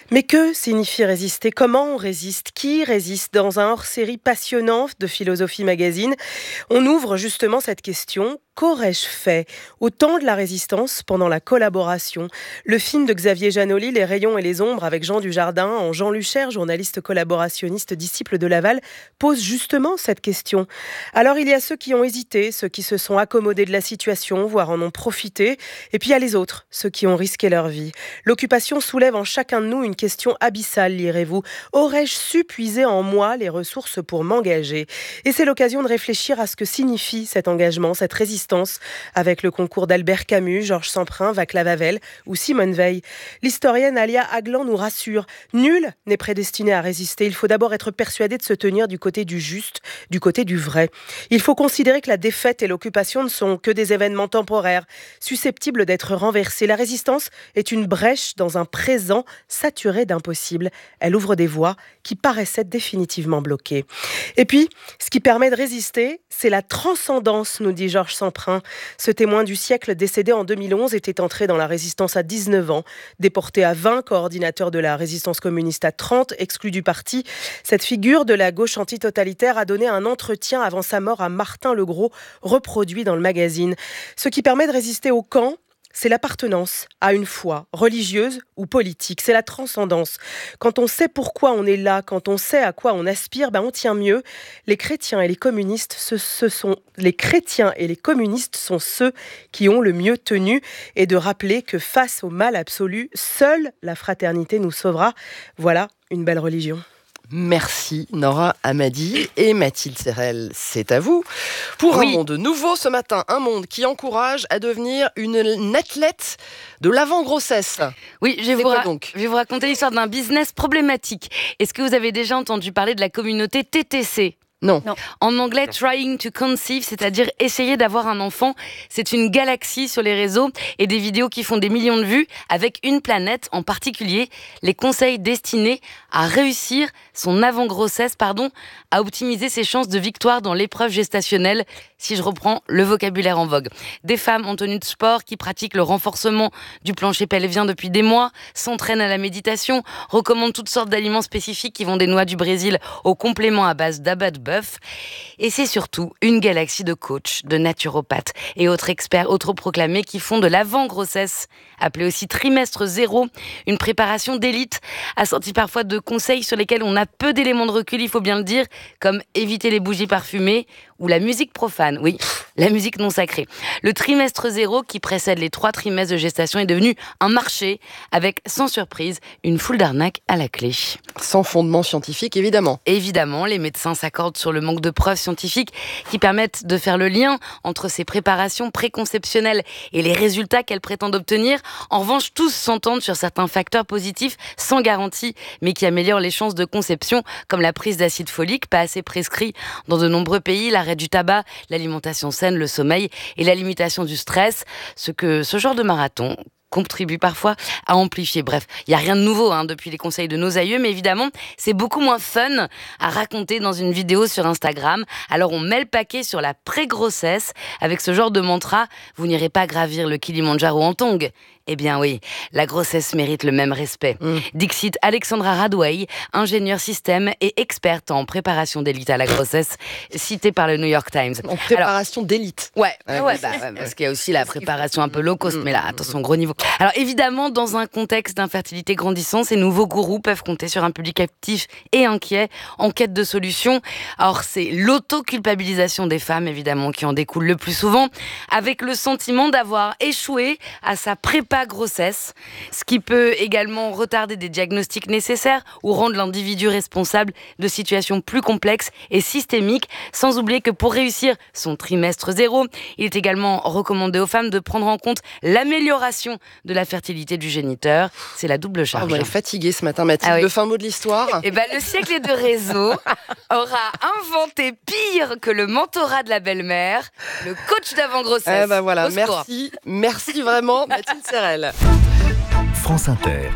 [SPEAKER 26] Mais que signifie résister? Comment on résiste? Qui résiste? Dans un hors-série passionnant de Philosophie Magazine, on ouvre justement cette question. Qu'aurais-je fait au temps de la résistance pendant la collaboration? Le film de Xavier Janoli, Les rayons et les ombres, avec Jean Dujardin, en Jean Luchère, journaliste collaborationniste, disciple de Laval, pose justement cette question. Alors il y a ceux qui ont hésité, ceux qui se sont accommodés de la situation, voire en ont profité, et puis il y a les autres, ceux qui ont risqué leur vie. L'occupation soulève en chacun de nous une question abyssale, lirez-vous. Aurais-je su puiser en moi les ressources pour m'engager? Et c'est l'occasion de réfléchir à ce que signifie cet engagement, cette résistance, avec le concours d'Albert Camus, Georges Semprin, Václav Havel ou Simone Veil. L'historienne Alia Aglan nous rassure. Nul n'est prédestiné à résister. Il faut d'abord être persuadé de se tenir du côté du juste, du côté du vrai. Il faut considérer que la défaite et l'occupation ne sont que des événements temporaires, susceptibles d'être renversés. La résistance est une brèche dans un présent saturé d'impossible. Elle ouvre des voies qui paraissaient définitivement bloquées. Et puis, ce qui permet de résister, c'est la transcendance, nous dit Georges Semprin. Ce témoin du siècle décédé en 2011 était entré dans la résistance à 19 ans, déporté à 20, coordinateur de la résistance communiste à 30, exclu du parti. Cette figure de la gauche antitotalitaire a donné un entretien avant sa mort à Martin Legros, reproduit dans le magazine. Ce qui permet de résister au camp, c'est l'appartenance à une foi religieuse ou politique, c'est la transcendance. Quand on sait pourquoi on est là, quand on sait à quoi on aspire, on tient mieux. Les chrétiens et les communistes, sont ceux qui ont le mieux tenu, et de rappeler que face au mal absolu, seule la fraternité nous sauvera. Voilà une belle religion.
[SPEAKER 2] Merci Nora Hamady et Mathilde Serrel, c'est à vous. Pour un monde nouveau ce matin, un monde qui encourage à devenir une athlète de l'avant-grossesse.
[SPEAKER 5] Oui, je vais vous raconter l'histoire d'un business problématique. Est-ce que vous avez déjà entendu parler de la communauté TTC ?
[SPEAKER 2] Non.
[SPEAKER 5] En anglais, trying to conceive, c'est-à-dire essayer d'avoir un enfant. C'est une galaxie sur les réseaux et des vidéos qui font des millions de vues avec une planète en particulier. Les conseils destinés à réussir son avant-grossesse, à optimiser ses chances de victoire dans l'épreuve gestationnelle, si je reprends le vocabulaire en vogue. Des femmes en tenue de sport qui pratiquent le renforcement du plancher pelvien depuis des mois, s'entraînent à la méditation, recommandent toutes sortes d'aliments spécifiques qui vont des noix du Brésil aux compléments à base d'abat de bœuf. Et c'est surtout une galaxie de coachs, de naturopathes et autres experts autoproclamés qui font de l'avant-grossesse, appelée aussi trimestre zéro, une préparation d'élite, assortie parfois de conseils sur lesquels on a peu d'éléments de recul, il faut bien le dire, comme éviter les bougies parfumées ou la musique profane, oui, la musique non sacrée. Le trimestre zéro, qui précède les 3 trimestres de gestation, est devenu un marché avec, sans surprise, une foule d'arnaques à la clé.
[SPEAKER 2] Sans fondement scientifique, évidemment.
[SPEAKER 5] Évidemment, les médecins s'accordent sur le manque de preuves scientifiques qui permettent de faire le lien entre ces préparations préconceptionnelles et les résultats qu'elles prétendent obtenir. En revanche, tous s'entendent sur certains facteurs positifs sans garantie, mais qui améliorent les chances de conception, comme la prise d'acide folique, pas assez prescrit dans de nombreux pays, l'arrêt du tabac, l'alimentation saine, le sommeil et la limitation du stress, ce genre de marathon contribue parfois à amplifier. Bref, il n'y a rien de nouveau depuis les conseils de nos aïeux, mais évidemment, c'est beaucoup moins fun à raconter dans une vidéo sur Instagram. Alors on met le paquet sur la pré-grossesse avec ce genre de mantra « Vous n'irez pas gravir le Kilimandjaro en tongs ». Eh bien oui, la grossesse mérite le même respect. Dixit Alexandra Radway, ingénieure système et experte en préparation d'élite à la grossesse, citée par le New York Times.
[SPEAKER 2] En préparation d'élite.
[SPEAKER 5] Ouais, parce qu'il y a aussi la préparation un peu low cost, mais là, attention, gros niveau. Alors évidemment, dans un contexte d'infertilité grandissant, ces nouveaux gourous peuvent compter sur un public actif et inquiet, en quête de solutions. Alors c'est l'auto-culpabilisation des femmes, évidemment, qui en découle le plus souvent, avec le sentiment d'avoir échoué à sa préparation grossesse, ce qui peut également retarder des diagnostics nécessaires ou rendre l'individu responsable de situations plus complexes et systémiques, sans oublier que pour réussir son trimestre zéro, il est également recommandé aux femmes de prendre en compte l'amélioration de la fertilité du géniteur. C'est la double charge.
[SPEAKER 2] On est fatigué ce matin, Mathilde. Le fin mot de l'histoire.
[SPEAKER 5] Le siècle de réseau aura inventé pire que le mentorat de la belle-mère, le coach d'avant-grossesse.
[SPEAKER 2] Voilà, merci vraiment, Mathilde Serrel.
[SPEAKER 24] France Inter.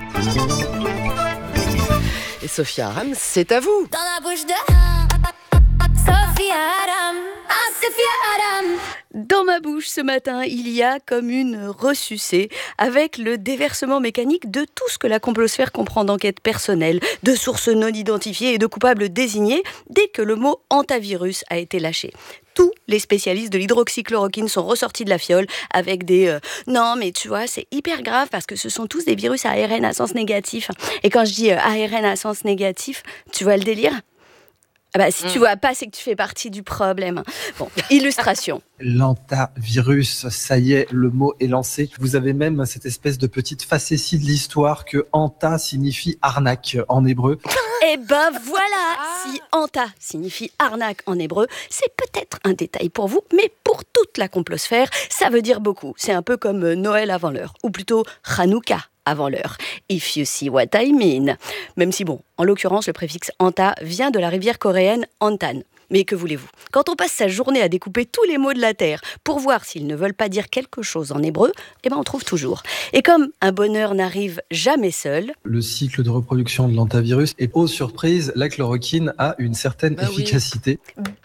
[SPEAKER 2] Et Sophia Aram, c'est à vous.
[SPEAKER 6] Dans la bouche de Sophia Aram.
[SPEAKER 5] Dans ma bouche ce matin, il y a comme une ressucée avec le déversement mécanique de tout ce que la complosphère comprend d'enquête personnelle, de sources non identifiées et de coupables désignés dès que le mot hantavirus a été lâché. Tous les spécialistes de l'hydroxychloroquine sont ressortis de la fiole avec des non mais tu vois c'est hyper grave parce que ce sont tous des virus à ARN à sens négatif. Et quand je dis ARN à sens négatif, tu vois le délire ? Ah bah, si tu vois pas, c'est que tu fais partie du problème. Bon, illustration.
[SPEAKER 6] L'hantavirus, ça y est, le mot est lancé. Vous avez même cette espèce de petite facétie de l'histoire que hanta signifie arnaque en hébreu.
[SPEAKER 5] Eh ben voilà, si hanta signifie arnaque en hébreu, c'est peut-être un détail pour vous, mais pour toute la complosphère, ça veut dire beaucoup. C'est un peu comme Noël avant l'heure, ou plutôt Hanouka avant l'heure. If you see what I mean. Même si bon, en l'occurrence, le préfixe hanta vient de la rivière coréenne Hantan. Mais que voulez-vous ? Quand on passe sa journée à découper tous les mots de la Terre pour voir s'ils ne veulent pas dire quelque chose en hébreu, eh ben on trouve toujours. Et comme un bonheur n'arrive jamais seul...
[SPEAKER 6] Le cycle de reproduction de l'hantavirus, et aux surprises, la chloroquine a une certaine efficacité.
[SPEAKER 5] Bingo !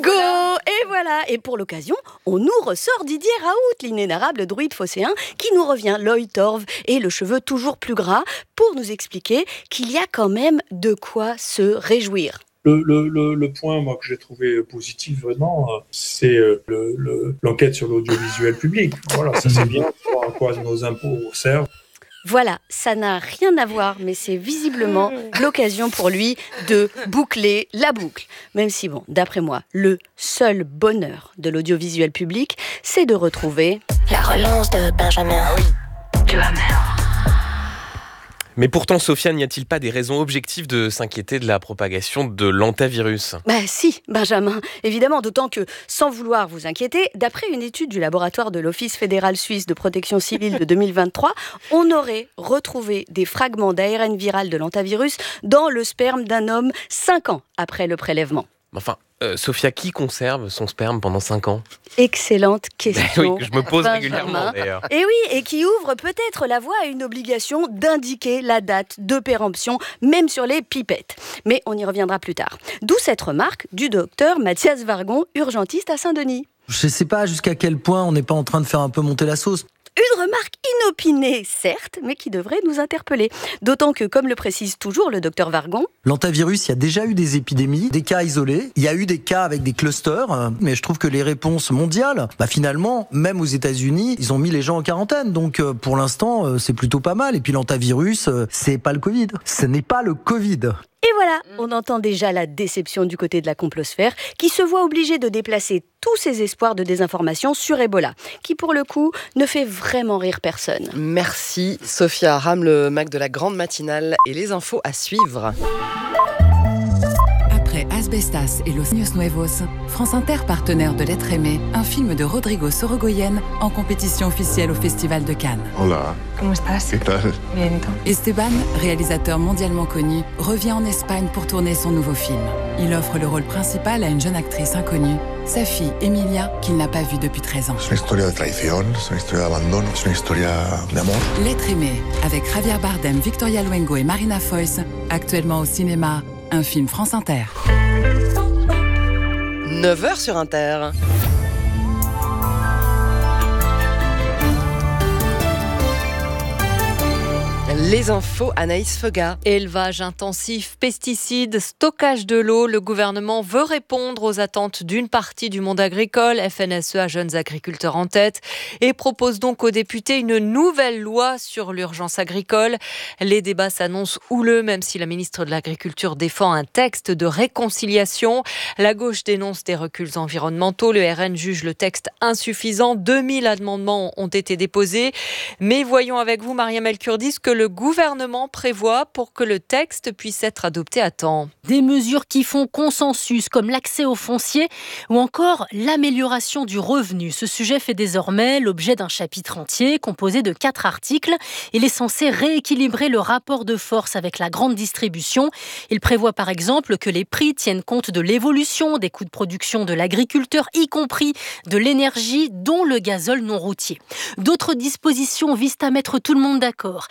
[SPEAKER 5] Et voilà, et pour l'occasion, on nous ressort Didier Raoult, l'inénarrable druide phocéen, qui nous revient l'œil torve et le cheveu toujours plus gras, pour nous expliquer qu'il y a quand même de quoi se réjouir.
[SPEAKER 7] Le point, moi, que j'ai trouvé positif, vraiment, c'est l'enquête sur l'audiovisuel public. Voilà, ça c'est bien, à quoi nos impôts servent.
[SPEAKER 5] Voilà, ça n'a rien à voir, mais c'est visiblement l'occasion pour lui de boucler la boucle. Même si, bon, d'après moi, le seul bonheur de l'audiovisuel public, c'est de retrouver...
[SPEAKER 8] La relance de Benjamin Duhamel.
[SPEAKER 21] Mais pourtant, Sofiane, n'y a-t-il pas des raisons objectives de s'inquiéter de la propagation de l'hantavirus ?
[SPEAKER 5] Bah si, Benjamin, évidemment, d'autant que, sans vouloir vous inquiéter, d'après une étude du laboratoire de l'Office fédéral suisse de protection civile de 2023, on aurait retrouvé des fragments d'ARN viral de l'hantavirus dans le sperme d'un homme 5 ans après le prélèvement.
[SPEAKER 21] Enfin, Sophia, qui conserve son sperme pendant 5 ans ?
[SPEAKER 5] Excellente question.
[SPEAKER 21] Oui, je me pose
[SPEAKER 5] Benjamin.
[SPEAKER 21] régulièrement d'ailleurs.
[SPEAKER 5] Et oui, et qui ouvre peut-être la voie à une obligation d'indiquer la date de péremption, même sur les pipettes. Mais on y reviendra plus tard. D'où cette remarque du docteur Mathias Vargon, urgentiste à Saint-Denis.
[SPEAKER 10] Je ne sais pas jusqu'à quel point on n'est pas en train de faire un peu monter la sauce.
[SPEAKER 5] Une remarque inopinée, certes, mais qui devrait nous interpeller. D'autant que, comme le précise toujours le docteur Vargon...
[SPEAKER 10] L'hantavirus, il y a déjà eu des épidémies, des cas isolés. Il y a eu des cas avec des clusters. Mais je trouve que les réponses mondiales, finalement, même aux États-Unis, ils ont mis les gens en quarantaine. Donc, pour l'instant, c'est plutôt pas mal. Et puis l'hantavirus, c'est pas le Covid. Ce n'est pas le Covid.
[SPEAKER 5] Et voilà, on entend déjà la déception du côté de la complosphère qui se voit obligée de déplacer tous ses espoirs de désinformation sur Ebola, qui pour le coup ne fait vraiment rire personne.
[SPEAKER 2] Merci Sophia Aram, le Mac de la grande matinale et les infos à suivre.
[SPEAKER 11] Après Asbestas et Los Niños Nuevos, France Inter, partenaire de L'être aimé, un film de Rodrigo Sorogoyen en compétition officielle au Festival de Cannes.
[SPEAKER 12] Hola.
[SPEAKER 11] ¿Cómo estás?
[SPEAKER 12] ¿Qué tal?
[SPEAKER 11] Bien. Esteban, réalisateur mondialement connu, revient en Espagne pour tourner son nouveau film. Il offre le rôle principal à une jeune actrice inconnue, sa fille Emilia, qu'il n'a pas vue depuis 13 ans.
[SPEAKER 12] Es una historia de traición, es una historia de abandono, es una historia de amor.
[SPEAKER 11] L'être aimé, avec Javier Bardem, Victoria Luengo et Marina Foïs, actuellement au cinéma, un film France Inter.
[SPEAKER 2] 9h sur Inter. Les infos, Anaïs Feuga.
[SPEAKER 27] Élevage intensif, pesticides, stockage de l'eau. Le gouvernement veut répondre aux attentes d'une partie du monde agricole, FNSEA Jeunes Agriculteurs en tête, et propose donc aux députés une nouvelle loi sur l'urgence agricole. Les débats s'annoncent houleux, même si la ministre de l'Agriculture défend un texte de réconciliation. La gauche dénonce des reculs environnementaux. Le RN juge le texte insuffisant. 2000 amendements ont été déposés. Mais voyons avec vous, Mariam El Kurdi, ce que le gouvernement prévoit pour que le texte puisse être adopté à temps.
[SPEAKER 28] Des mesures qui font consensus, comme l'accès au foncier ou encore l'amélioration du revenu. Ce sujet fait désormais l'objet d'un chapitre entier composé de 4 articles. Il est censé rééquilibrer le rapport de force avec la grande distribution. Il prévoit par exemple que les prix tiennent compte de l'évolution des coûts de production de l'agriculteur, y compris de l'énergie, dont le gazole non routier. D'autres dispositions visent à mettre tout le monde d'accord.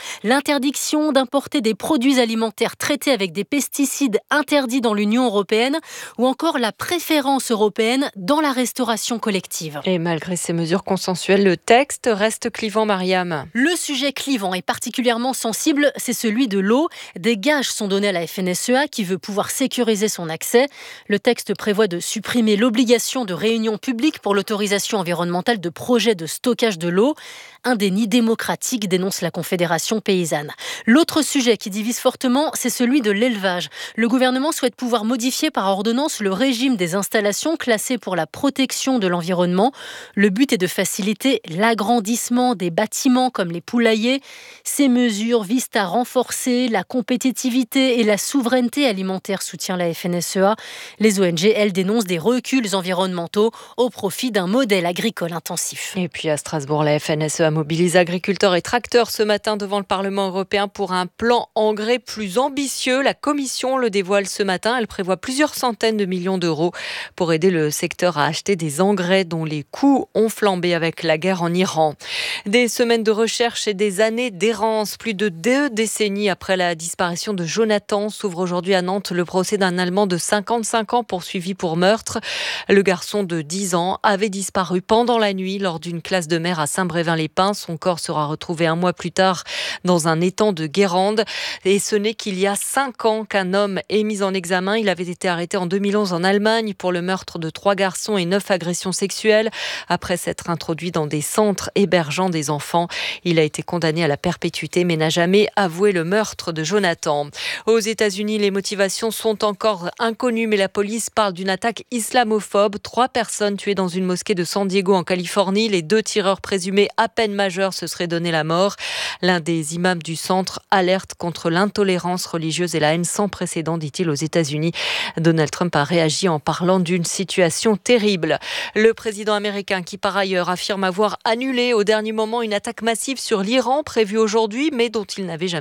[SPEAKER 28] l'interdiction d'importer des produits alimentaires traités avec des pesticides interdits dans l'Union européenne ou encore la préférence européenne dans la restauration collective.
[SPEAKER 27] Et malgré ces mesures consensuelles, le texte reste clivant, Mariam.
[SPEAKER 28] Le sujet clivant et particulièrement sensible, c'est celui de l'eau. Des gages sont donnés à la FNSEA qui veut pouvoir sécuriser son accès. Le texte prévoit de supprimer l'obligation de réunion publique pour l'autorisation environnementale de projets de stockage de l'eau. Un déni démocratique, dénonce la Confédération paysanne. L'autre sujet qui divise fortement, c'est celui de l'élevage. Le gouvernement souhaite pouvoir modifier par ordonnance le régime des installations classées pour la protection de l'environnement. Le but est de faciliter l'agrandissement des bâtiments comme les poulaillers. Ces mesures visent à renforcer la compétitivité et la souveraineté alimentaire, soutient la FNSEA. Les ONG, elles, dénoncent des reculs environnementaux au profit d'un modèle agricole intensif.
[SPEAKER 27] Et puis à Strasbourg, la FNSEA mobilise agriculteurs et tracteurs ce matin devant le Parlement européen pour un plan engrais plus ambitieux. La Commission le dévoile ce matin. Elle prévoit plusieurs centaines de millions d'euros pour aider le secteur à acheter des engrais dont les coûts ont flambé avec la guerre en Iran. Des semaines de recherche et des années d'errance. Plus de 2 décennies après la disparition de Jonathan, s'ouvre aujourd'hui à Nantes le procès d'un Allemand de 55 ans poursuivi pour meurtre. Le garçon de 10 ans avait disparu pendant la nuit lors d'une classe de mer à Saint-Brévin-les-Pins. Son corps sera retrouvé un mois plus tard dans un étang de Guérande. Et ce n'est qu'il y a 5 ans qu'un homme est mis en examen. Il avait été arrêté en 2011 en Allemagne pour le meurtre de 3 garçons et 9 agressions sexuelles. Après s'être introduit dans des centres hébergeant des enfants, il a été condamné à la perpétuité mais n'a jamais avoué le meurtre de Jonathan. Aux États-Unis, les motivations sont encore inconnues, mais la police parle d'une attaque islamophobe. 3 personnes tuées dans une mosquée de San Diego en Californie. Les 2 tireurs présumés à peine majeurs se seraient donné la mort. L'un des imams du centre alerte contre l'intolérance religieuse et la haine sans précédent, dit-il, aux États-Unis. Donald Trump a réagi en parlant d'une situation terrible. Le président américain qui, par ailleurs, affirme avoir annulé au dernier moment une attaque massive sur l'Iran prévue aujourd'hui, mais dont il n'avait jamais